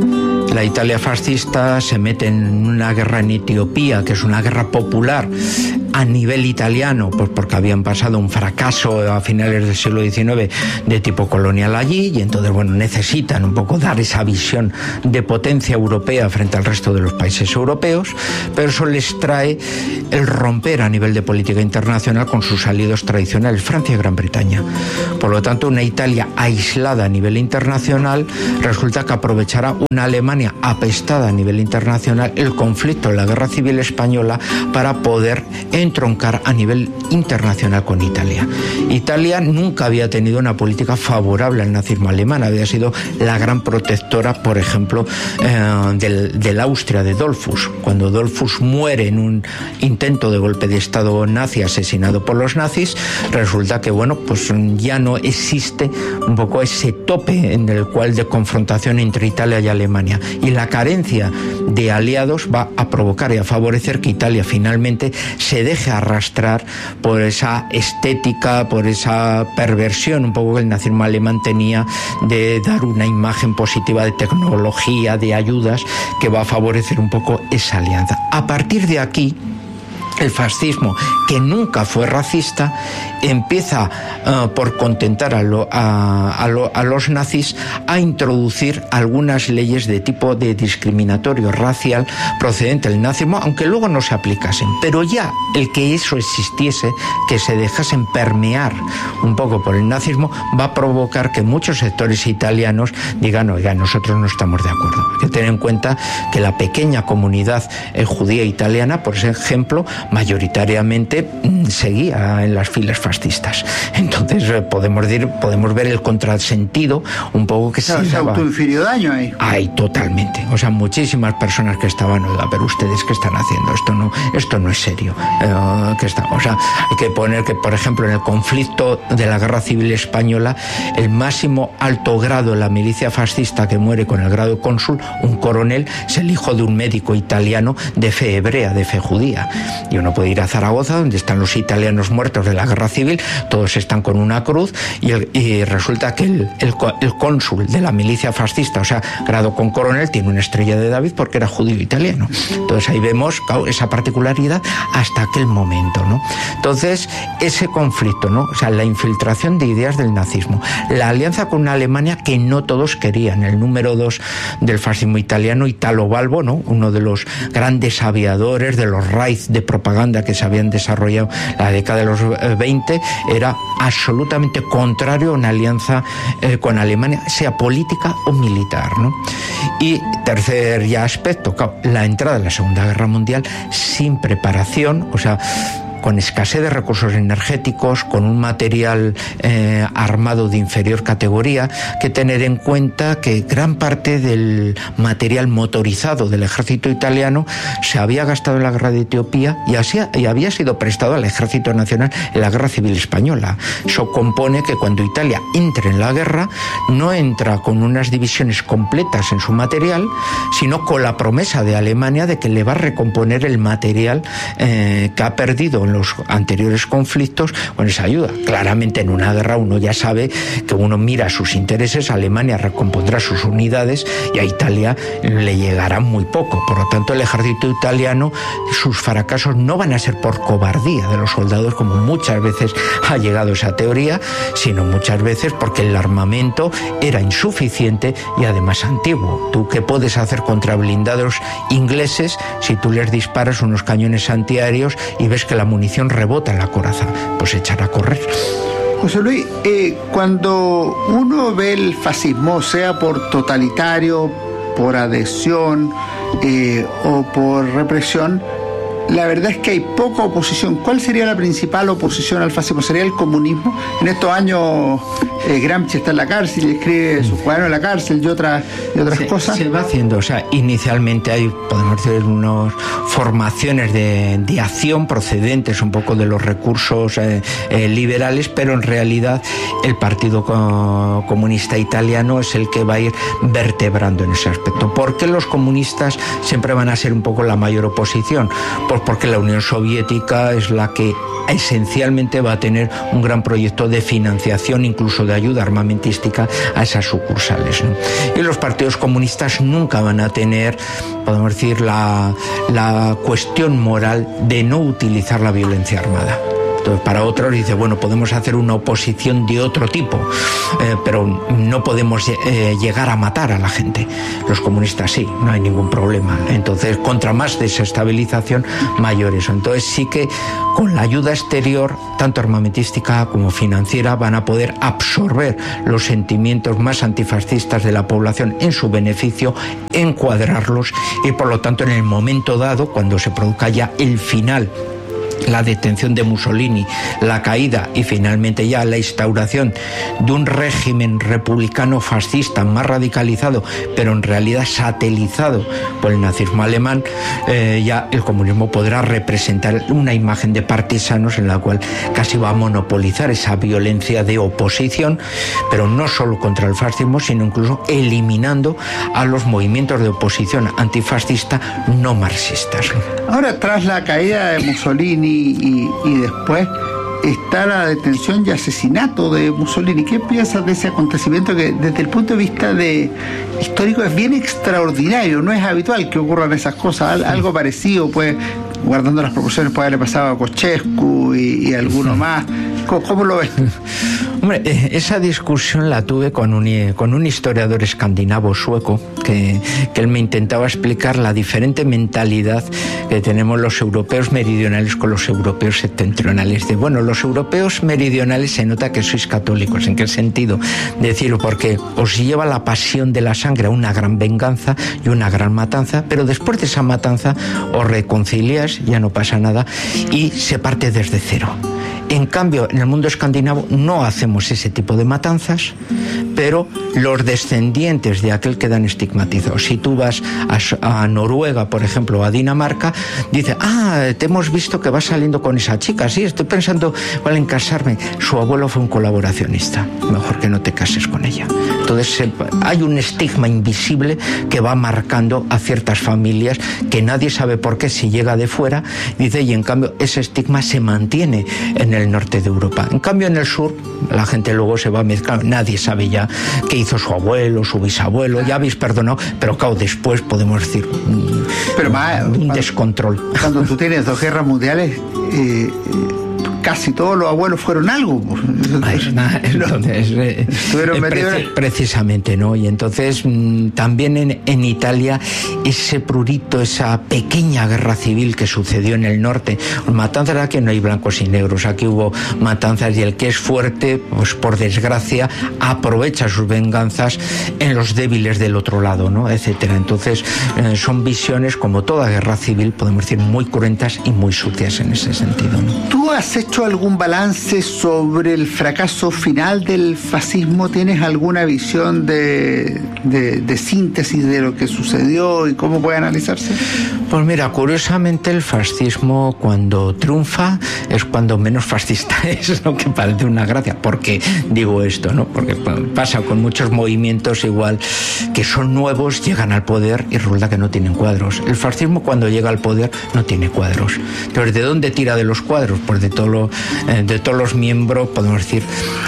la Italia fascista se mete en una guerra en Etiopía, que es una guerra popular a nivel italiano, pues porque habían pasado un fracaso a finales del siglo diecinueve de tipo colonial allí, y entonces, bueno, necesitan un poco dar esa visión de potencia europea frente al resto de los países europeos, pero eso les trae el romper a nivel de política internacional con sus aliados tradicionales, Francia y Gran Bretaña. Por lo tanto, una Italia aislada a nivel internacional resulta que aprovechará una Alemania apestada a nivel internacional el conflicto en la Guerra Civil Española para poder entroncar a nivel internacional con Italia. Italia nunca había tenido una política favorable al nazismo alemán, había sido la gran protectora, por ejemplo, eh, del, del Austria de Dollfuss. Cuando Dollfuss muere en un intento de golpe de Estado nazi, asesinado por los nazis, resulta que, bueno, pues ya no existe un poco ese tope en el cual de confrontación entre Italia y Alemania, y la carencia de aliados va a provocar y a favorecer que Italia finalmente se deje arrastrar por esa estética, por esa perversión un poco que el nazismo alemán tenía de dar una imagen positiva de tecnología, de ayudas, que va a favorecer un poco esa alianza. A partir de aquí, el fascismo, que nunca fue racista, empieza uh, por contentar a, lo, a, a, lo, a los nazis a introducir algunas leyes de tipo de discriminatorio racial procedente del nazismo, aunque luego no se aplicasen. Pero ya el que eso existiese, que se dejasen permear un poco por el nazismo, va a provocar que muchos sectores italianos digan: oiga, nosotros no estamos de acuerdo. Hay que tener en cuenta que la pequeña comunidad eh, judía italiana, por ejemplo, mayoritariamente mmm, seguía en las filas fascistas. Entonces eh, podemos decir, podemos ver el contrasentido un poco que claro, se daba. ¿Se autoinfirió daño ahí? Ay, totalmente. O sea, muchísimas personas que estaban, oiga, pero ustedes ¿qué están haciendo? Esto no, esto no es serio. Eh, que está, o sea, hay que poner que, por ejemplo, en el conflicto de la Guerra Civil Española, el máximo alto grado de la milicia fascista que muere con el grado de cónsul, un coronel, es el hijo de un médico italiano de fe hebrea, de fe judía. Y uno puede ir a Zaragoza, donde están los italianos muertos de la Guerra Civil, todos están con una cruz, y, el, y resulta que el, el, el cónsul de la milicia fascista, o sea, grado con coronel, tiene una estrella de David porque era judío italiano. Entonces ahí vemos, claro, esa particularidad hasta aquel momento, ¿no? Entonces, ese conflicto, ¿no? O sea, la infiltración de ideas del nazismo, la alianza con una Alemania que no todos querían, el número dos del fascismo italiano, Italo Balbo, ¿no? Uno de los grandes aviadores de los raids de propaganda que se habían desarrollado en la década de los veinte, era absolutamente contrario a una alianza eh, con Alemania, sea política o militar, ¿no? Y tercer ya aspecto, claro, la entrada en la Segunda Guerra Mundial sin preparación, o sea, con escasez de recursos energéticos, con un material eh, armado de inferior categoría, que tener en cuenta que gran parte del material motorizado del ejército italiano se había gastado en la guerra de Etiopía y, así, y había sido prestado al ejército nacional en la Guerra Civil Española. Eso compone que cuando Italia entre en la guerra, no entra con unas divisiones completas en su material, sino con la promesa de Alemania de que le va a recomponer el material eh, que ha perdido en los anteriores conflictos con esa ayuda. Claramente en una guerra uno ya sabe que uno mira sus intereses, Alemania recompondrá sus unidades y a Italia le llegará muy poco. Por lo tanto, el ejército italiano, sus fracasos no van a ser por cobardía de los soldados, como muchas veces ha llegado esa teoría, sino muchas veces porque el armamento era insuficiente y además antiguo. ¿Tú qué puedes hacer contra blindados ingleses si tú les disparas unos cañones antiaéreos y ves que la munición rebota en la coraza? Pues echar a correr. José Luis, eh, cuando uno ve el fascismo, sea por totalitario, por adhesión eh, o por represión, la verdad es que hay poca oposición. ¿Cuál sería la principal oposición al fascismo? ¿Sería el comunismo? En estos años eh, Gramsci está en la cárcel y escribe su cuaderno en la cárcel y otras, y otras se, cosas. Se va haciendo, o sea, inicialmente hay, podemos decir, unas formaciones de, de acción procedentes un poco de los recursos eh, eh, liberales, pero en realidad el Partido Co- Comunista Italiano es el que va a ir vertebrando en ese aspecto. ¿Por qué los comunistas siempre van a ser un poco la mayor oposición? Pues porque la Unión Soviética es la que esencialmente va a tener un gran proyecto de financiación, incluso de ayuda armamentística a esas sucursales, ¿no? Y los partidos comunistas nunca van a tener, podemos decir, la, la cuestión moral de no utilizar la violencia armada. Entonces, para otros dice, bueno, podemos hacer una oposición de otro tipo, eh, pero no podemos eh, llegar a matar a la gente. Los comunistas sí, no hay ningún problema. Entonces, contra más desestabilización, mayor eso. Entonces, sí que con la ayuda exterior, tanto armamentística como financiera, van a poder absorber los sentimientos más antifascistas de la población en su beneficio, encuadrarlos y, por lo tanto, en el momento dado, cuando se produzca ya el final, la detención de Mussolini, la caída y finalmente ya la instauración de un régimen republicano fascista más radicalizado, pero en realidad satelizado por el nazismo alemán, eh, ya el comunismo podrá representar una imagen de partisanos en la cual casi va a monopolizar esa violencia de oposición, pero no solo contra el fascismo, sino incluso eliminando a los movimientos de oposición antifascista no marxistas. Ahora, tras la caída de Mussolini y, y después está la detención y asesinato de Mussolini, ¿qué piensas de ese acontecimiento que desde el punto de vista de histórico es bien extraordinario? No es habitual que ocurran esas cosas. Algo parecido, pues, guardando las proporciones, puede haberle pasado a Kochescu y, y alguno más. ¿Cómo, cómo lo ves? Hombre, esa discusión la tuve con un, con un historiador escandinavo sueco que, que él me intentaba explicar la diferente mentalidad que tenemos los europeos meridionales con los europeos septentrionales. De, bueno, los europeos meridionales se nota que sois católicos. ¿En qué sentido? Decir, porque os lleva la pasión de la sangre a una gran venganza y una gran matanza, pero después de esa matanza os reconciliáis, ya no pasa nada, y se parte desde cero. En cambio, en el mundo escandinavo no hacemos ese tipo de matanzas, pero los descendientes de aquel quedan estigmatizados. Si tú vas a, a Noruega, por ejemplo, o a Dinamarca, dice, ah, te hemos visto que vas saliendo con esa chica, sí, estoy pensando igual en casarme. Su abuelo fue un colaboracionista, mejor que no te cases con ella. Entonces hay un estigma invisible que va marcando a ciertas familias que nadie sabe por qué si llega de fuera, dice, y en cambio ese estigma se mantiene en el norte de Europa. En cambio en el sur la gente luego se va a mezclar, nadie sabe ya qué hizo su abuelo, su bisabuelo, ya habéis perdonado, pero claro, después podemos decir pero más, un cuando, descontrol. Cuando tú tienes dos guerras mundiales, eh, casi todos los abuelos fueron algo. Pues nada, entonces, eh, eh, preci precisamente, ¿no? Y entonces mmm, también en, en Italia ese prurito, esa pequeña guerra civil que sucedió en el norte, matanzas, aquí no hay blancos y negros, aquí hubo matanzas y el que es fuerte, pues por desgracia, aprovecha sus venganzas en los débiles del otro lado, ¿no? Etcétera. Entonces eh, son visiones, como toda guerra civil, podemos decir, muy cruentas y muy sucias en ese sentido, ¿no? ¿Tú has hecho algún balance sobre el fracaso final del fascismo? ¿Tienes alguna visión de, de, de síntesis de lo que sucedió y cómo puede analizarse? Pues mira, curiosamente el fascismo cuando triunfa es cuando menos fascista es, lo que parece una gracia. ¿Por qué digo esto, no? Porque pasa con muchos movimientos igual que son nuevos, llegan al poder y resulta que no tienen cuadros. El fascismo cuando llega al poder no tiene cuadros. Entonces, ¿de dónde tira de los cuadros? Pues de todo lo de todos los miembros, podemos decir,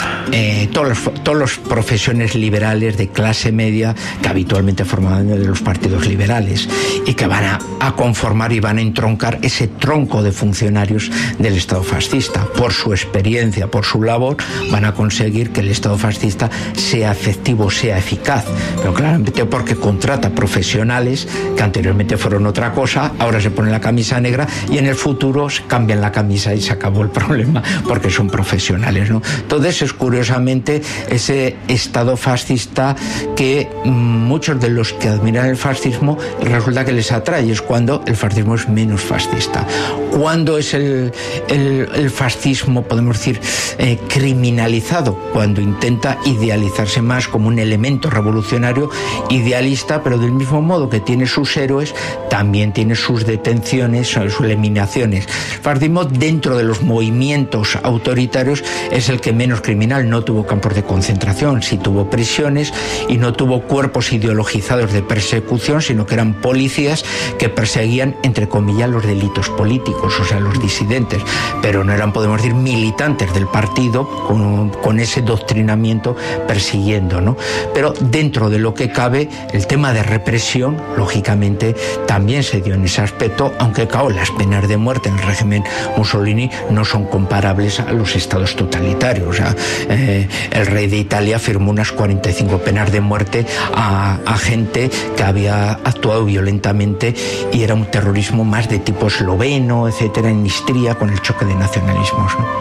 eh, todos los, todos los profesiones liberales de clase media que habitualmente forman de los partidos liberales y que van a, a conformar y van a entroncar ese tronco de funcionarios del Estado fascista. Por su experiencia, por su labor, van a conseguir que el Estado fascista sea efectivo, sea eficaz, pero claramente porque contrata profesionales que anteriormente fueron otra cosa, ahora se ponen la camisa negra y en el futuro cambian la camisa y se acabó el problema porque son profesionales, ¿no? Entonces es curiosamente ese estado fascista que muchos de los que admiran el fascismo resulta que les atrae, es cuando el fascismo es menos fascista. ¿Cuándo es el, el, el fascismo, podemos decir, eh, criminalizado? Cuando intenta idealizarse más como un elemento revolucionario idealista, pero del mismo modo que tiene sus héroes, también tiene sus detenciones, sus eliminaciones. El fascismo, dentro de los movimientos autoritarios, es el que menos criminal. No tuvo campos de concentración, sí tuvo prisiones, y no tuvo cuerpos ideologizados de persecución, sino que eran policías que perseguían, entre comillas, los delitos políticos, o sea, los disidentes, pero no eran, podemos decir, militantes del partido con, con ese doctrinamiento persiguiendo, ¿no? Pero dentro de lo que cabe, el tema de represión, lógicamente, también se dio en ese aspecto, aunque, claro, las penas de muerte en el régimen Mussolini no son comparables a los estados totalitarios. O sea, eh, el rey de Italia firmó unas cuarenta y cinco penas de muerte a, a gente que había actuado violentamente, y era un terrorismo más de tipo esloveno, etcétera, en Istria, con el choque de nacionalismos, ¿no?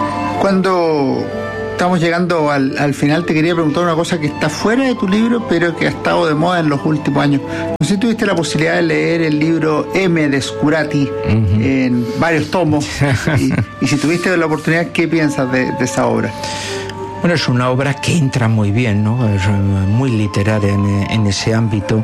Cuando estamos llegando al, al final, te quería preguntar una cosa que está fuera de tu libro, pero que ha estado de moda en los últimos años. No sé si tuviste la posibilidad de leer el libro M de Scurati, uh-huh, en varios tomos, y, y si tuviste la oportunidad, ¿qué piensas de, de esa obra? Bueno, es una obra que entra muy bien, ¿no? Es muy literaria en, en ese ámbito,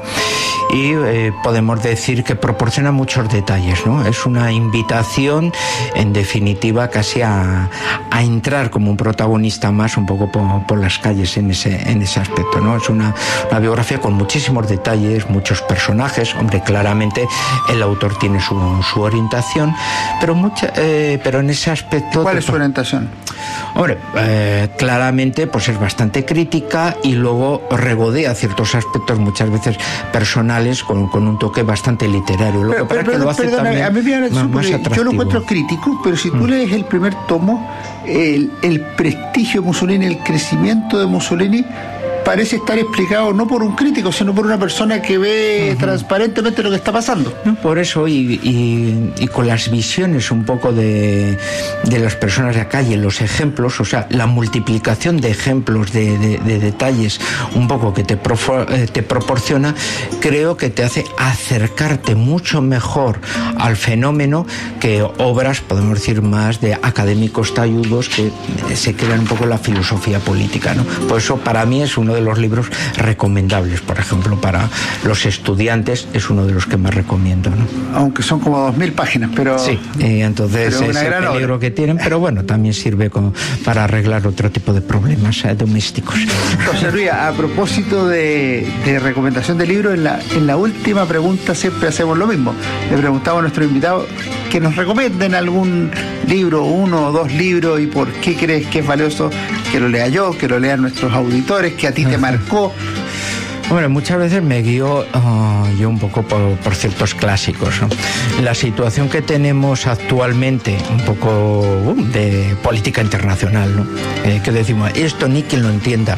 y eh, podemos decir que proporciona muchos detalles, ¿no? Es una invitación, en definitiva, casi a, a entrar como un protagonista más un poco por, por las calles en ese, en ese aspecto, ¿no? Es una, una biografía con muchísimos detalles, muchos personajes. Hombre, claramente el autor tiene su, su orientación, pero, mucha, eh, pero en ese aspecto... ¿Cuál es su orientación? Hombre, eh, claramente pues es bastante crítica, y luego regodea ciertos aspectos muchas veces personales con, con un toque bastante literario. Lo pero, que pero, que lo hace perdona, también a mí me más, más atractivo. Yo lo encuentro crítico, pero si tú mm. lees el primer tomo, el, el prestigio de Mussolini, el crecimiento de Mussolini, parece estar explicado no por un crítico, sino por una persona que ve uh-huh. transparentemente lo que está pasando. No, por eso, y, y, y con las visiones un poco de, de las personas de la calle, los ejemplos, o sea, la multiplicación de ejemplos, de, de, de detalles, un poco que te, profor, eh, te proporciona, creo que te hace acercarte mucho mejor al fenómeno que obras, podemos decir, más de académicos talludos que se quedan un poco en la filosofía política, ¿no? Por eso, para mí, es uno de los libros recomendables, por ejemplo, para los estudiantes, es uno de los que más recomiendo, ¿no? Aunque son como dos mil páginas, pero... Sí, y entonces es el peligro que tienen, pero bueno, también sirve como para arreglar otro tipo de problemas eh, domésticos. José Luis, a propósito de, de recomendación de libros, en la, en la última pregunta siempre hacemos lo mismo. Le preguntamos a nuestro invitado que nos recomienden algún libro, uno o dos libros, y por qué crees que es valioso que lo lea yo, que lo lean nuestros auditores, que a ti te marcó. Bueno, muchas veces me guío uh, yo un poco por, por ciertos clásicos, ¿no? La situación que tenemos actualmente, un poco uh, de política internacional, ¿no? Eh, que decimos, esto ni quien lo entienda.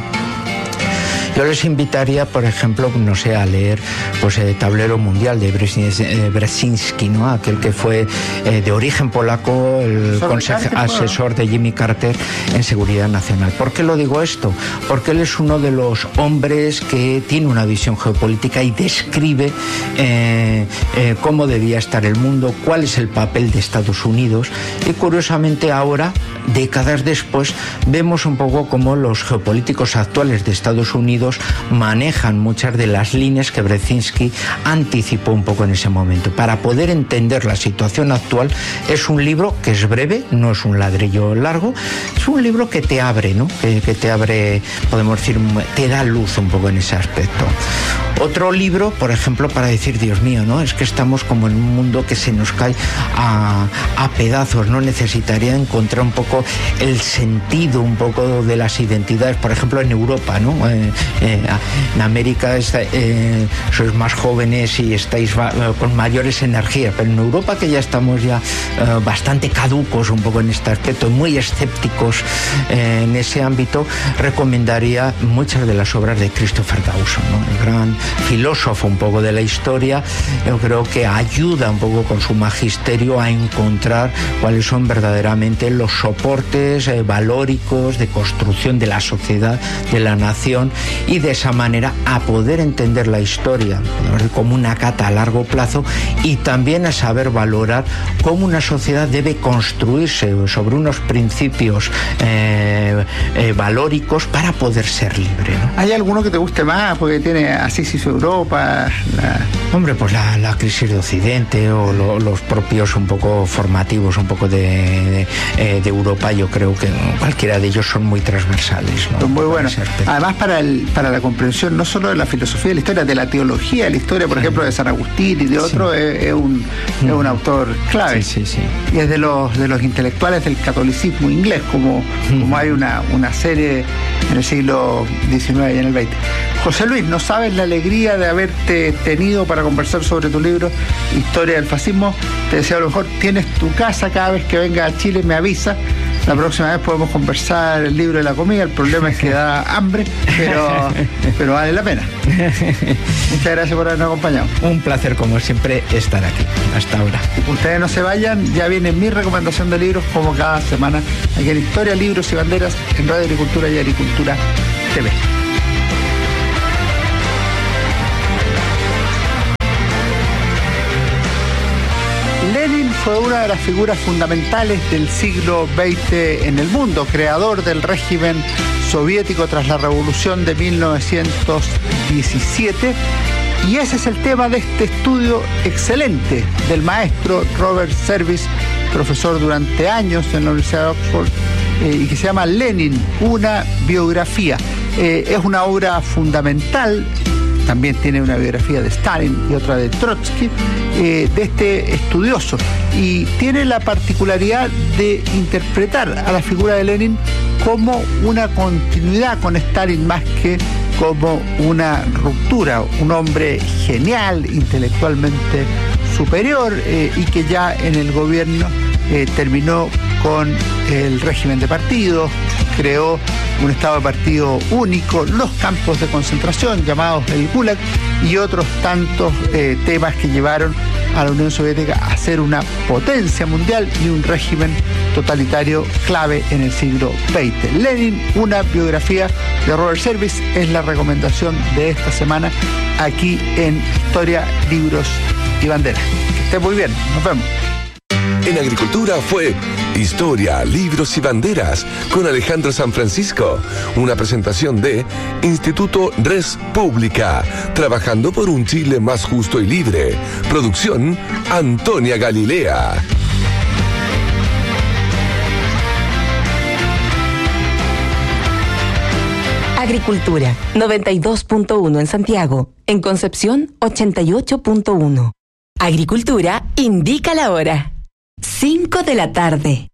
Yo les invitaría, por ejemplo, no sé, a leer pues el Tablero Mundial de Brzezinski, ¿no? Aquel que fue eh, de origen polaco, el consejo, asesor de Jimmy Carter en seguridad nacional. ¿Por qué lo digo esto? Porque él es uno de los hombres que tiene una visión geopolítica y describe eh, eh, cómo debía estar el mundo, cuál es el papel de Estados Unidos, y curiosamente ahora, décadas después, vemos un poco cómo los geopolíticos actuales de Estados Unidos manejan muchas de las líneas que Brzezinski anticipó un poco en ese momento. Para poder entender la situación actual, es un libro que es breve, no es un ladrillo largo, es un libro que te abre, ¿no? Que, que te abre, podemos decir, te da luz un poco en ese aspecto. Otro libro, por ejemplo, para decir, Dios mío, ¿no? Es que estamos como en un mundo que se nos cae a, a pedazos, ¿no? Necesitaría encontrar un poco el sentido, un poco de las identidades, por ejemplo, en Europa, ¿no? Eh, Eh, en América está, eh, sois más jóvenes y estáis va, con mayores energías, pero en Europa, que ya estamos ya eh, bastante caducos un poco en este aspecto, muy escépticos eh, en ese ámbito, recomendaría muchas de las obras de Christopher Dawson, ¿no? El gran filósofo un poco de la historia. Yo creo que ayuda un poco con su magisterio a encontrar cuáles son verdaderamente los soportes eh, valóricos de construcción de la sociedad, de la nación, y de esa manera a poder entender la historia como una cata a largo plazo, y también a saber valorar cómo una sociedad debe construirse sobre unos principios eh, eh, valóricos para poder ser libre, ¿no? ¿Hay alguno que te guste más? Porque tiene Así se hizo Europa. La... Hombre, pues la, la crisis de Occidente, o lo, los propios un poco formativos, un poco de, de, eh, de Europa. Yo creo que cualquiera de ellos son muy transversales, ¿no? Son muy buenos. Además, para el, para la comprensión no solo de la filosofía de la historia, de la teología de la historia, por sí. ejemplo, de San Agustín y de otros, sí. es, es, un, es un autor clave. Sí, sí, sí. Y es de los, de los intelectuales del catolicismo inglés, como, mm. como hay una, una serie en el siglo diecinueve y en el veinte. José Luis, no sabes la alegría de haberte tenido para conversar sobre tu libro Historia del Fascismo. Te deseo lo mejor. Tienes tu casa, cada vez que venga a Chile me avisa. La próxima vez podemos conversar el libro de la comida. El problema es que da hambre, pero, pero vale la pena. Muchas gracias por habernos acompañado. Un placer, como siempre, estar aquí. Hasta ahora. Ustedes no se vayan, ya viene mi recomendación de libros, como cada semana, aquí en Historia, Libros y Banderas, en Radio Agricultura y Agricultura T V. Lenin fue una de las figuras fundamentales del siglo veinte en el mundo, creador del régimen soviético tras la revolución de mil novecientos diecisiete, y ese es el tema de este estudio excelente del maestro Robert Service, profesor durante años en la Universidad de Oxford, eh, y que se llama Lenin, una biografía. Eh, es una obra fundamental. También tiene una biografía de Stalin y otra de Trotsky, eh, de este estudioso. Y tiene la particularidad de interpretar a la figura de Lenin como una continuidad con Stalin más que como una ruptura. Un hombre genial, intelectualmente superior, eh, y que ya en el gobierno eh, terminó con el régimen de partidos, creó un estado de partido único, los campos de concentración llamados el Gulag y otros tantos eh, temas que llevaron a la Unión Soviética a ser una potencia mundial y un régimen totalitario clave en el siglo veinte. Lenin, una biografía de Robert Service, es la recomendación de esta semana aquí en Historia, Libros y Banderas. Que esté muy bien, nos vemos. En Agricultura fue Historia, Libros y Banderas con Alejandro San Francisco. Una presentación de Instituto Res Pública, trabajando por un Chile más justo y libre. Producción Antonia Galilea. Agricultura, noventa y dos punto uno en Santiago. En Concepción, ochenta y ocho punto uno. Agricultura indica la hora. cinco de la tarde.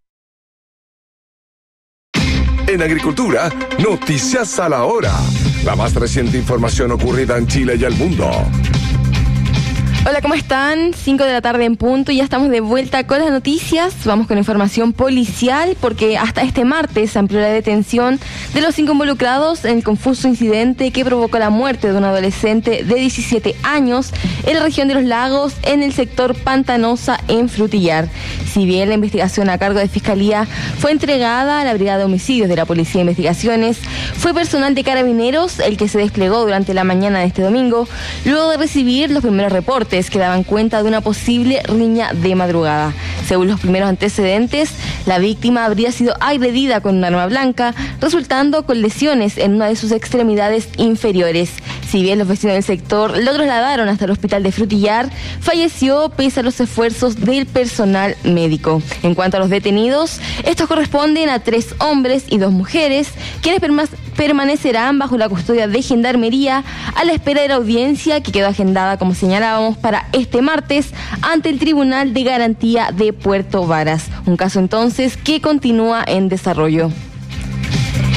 En Agricultura, noticias a la hora. La más reciente información ocurrida en Chile y el mundo. Hola, ¿cómo están? cinco de la tarde en punto y ya estamos de vuelta con las noticias. Vamos con información policial porque hasta este martes se amplió la detención de los cinco involucrados en el confuso incidente que provocó la muerte de un adolescente de diecisiete años en la región de Los Lagos, en el sector Pantanosa, en Frutillar. Si bien la investigación a cargo de Fiscalía fue entregada a la Brigada de Homicidios de la Policía de Investigaciones, fue personal de Carabineros el que se desplegó durante la mañana de este domingo, luego de recibir los primeros reportes que daban cuenta de una posible riña de madrugada. Según los primeros antecedentes, la víctima habría sido agredida con un arma blanca, resultando con lesiones en una de sus extremidades inferiores. Si bien los vecinos del sector lo trasladaron hasta el hospital de Frutillar, falleció pese a los esfuerzos del personal médico. En cuanto a los detenidos, estos corresponden a tres hombres y dos mujeres, quienes perma- permanecerán bajo la custodia de Gendarmería a la espera de la audiencia que quedó agendada, como señalábamos, para este martes ante el Tribunal de Garantía de Puerto Varas. Un caso entonces que continúa en desarrollo.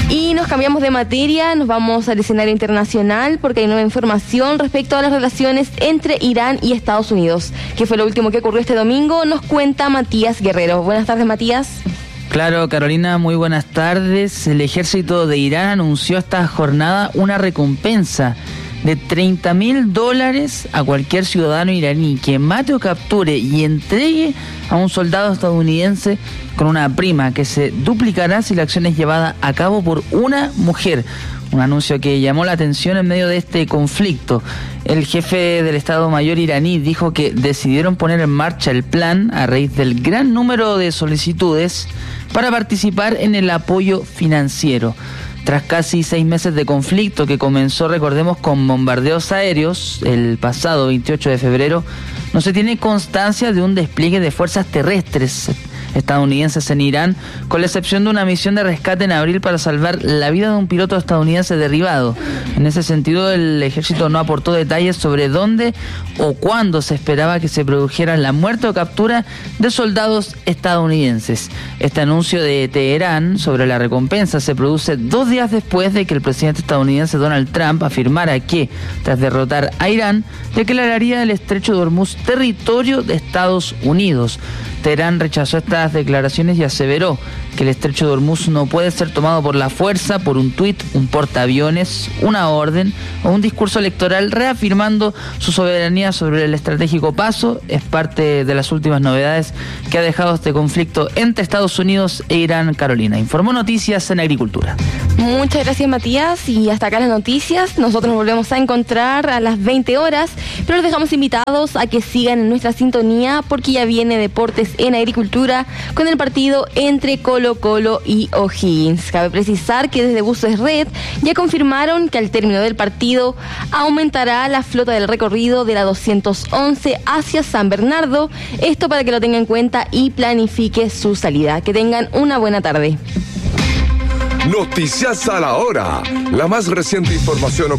Y nos cambiamos de materia, nos vamos al escenario internacional porque hay nueva información respecto a las relaciones entre Irán y Estados Unidos. ¿Qué fue lo último que ocurrió este domingo? Nos cuenta Matías Guerrero. Buenas tardes, Matías. Claro, Carolina, muy buenas tardes. El ejército de Irán anunció esta jornada una recompensa de treinta mil dólares a cualquier ciudadano iraní que mate o capture y entregue a un soldado estadounidense, con una prima que se duplicará si la acción es llevada a cabo por una mujer. Un anuncio que llamó la atención en medio de este conflicto. El jefe del Estado Mayor iraní dijo que decidieron poner en marcha el plan a raíz del gran número de solicitudes para participar en el apoyo financiero. Tras casi seis meses de conflicto que comenzó, recordemos, con bombardeos aéreos el pasado veintiocho de febrero, no se tiene constancia de un despliegue de fuerzas terrestres estadounidenses en Irán, con la excepción de una misión de rescate en abril para salvar la vida de un piloto estadounidense derribado. En ese sentido, el ejército no aportó detalles sobre dónde o cuándo se esperaba que se produjera la muerte o captura de soldados estadounidenses. Este anuncio de Teherán sobre la recompensa se produce dos días después de que el presidente estadounidense Donald Trump afirmara que, tras derrotar a Irán, declararía el estrecho de Hormuz territorio de Estados Unidos. Teherán rechazó estas declaraciones y aseveró que el estrecho de Hormuz no puede ser tomado por la fuerza, por un tuit, un portaaviones, una orden o un discurso electoral, reafirmando su soberanía sobre el estratégico paso. Es parte de las últimas novedades que ha dejado este conflicto entre Estados Unidos e Irán. Carolina, informó Noticias en Agricultura. Muchas gracias, Matías, y hasta acá las noticias. Nosotros nos volvemos a encontrar a las veinte horas, pero los dejamos invitados a que sigan en nuestra sintonía porque ya viene Deportes en Agricultura con el partido entre Colo Colo y O'Higgins. Cabe precisar que desde Buses Red ya confirmaron que al término del partido aumentará la flota del recorrido de la doscientos once hacia San Bernardo. Esto para que lo tenga en cuenta y planifique su salida. Que tengan una buena tarde. Noticias a la hora. La más reciente información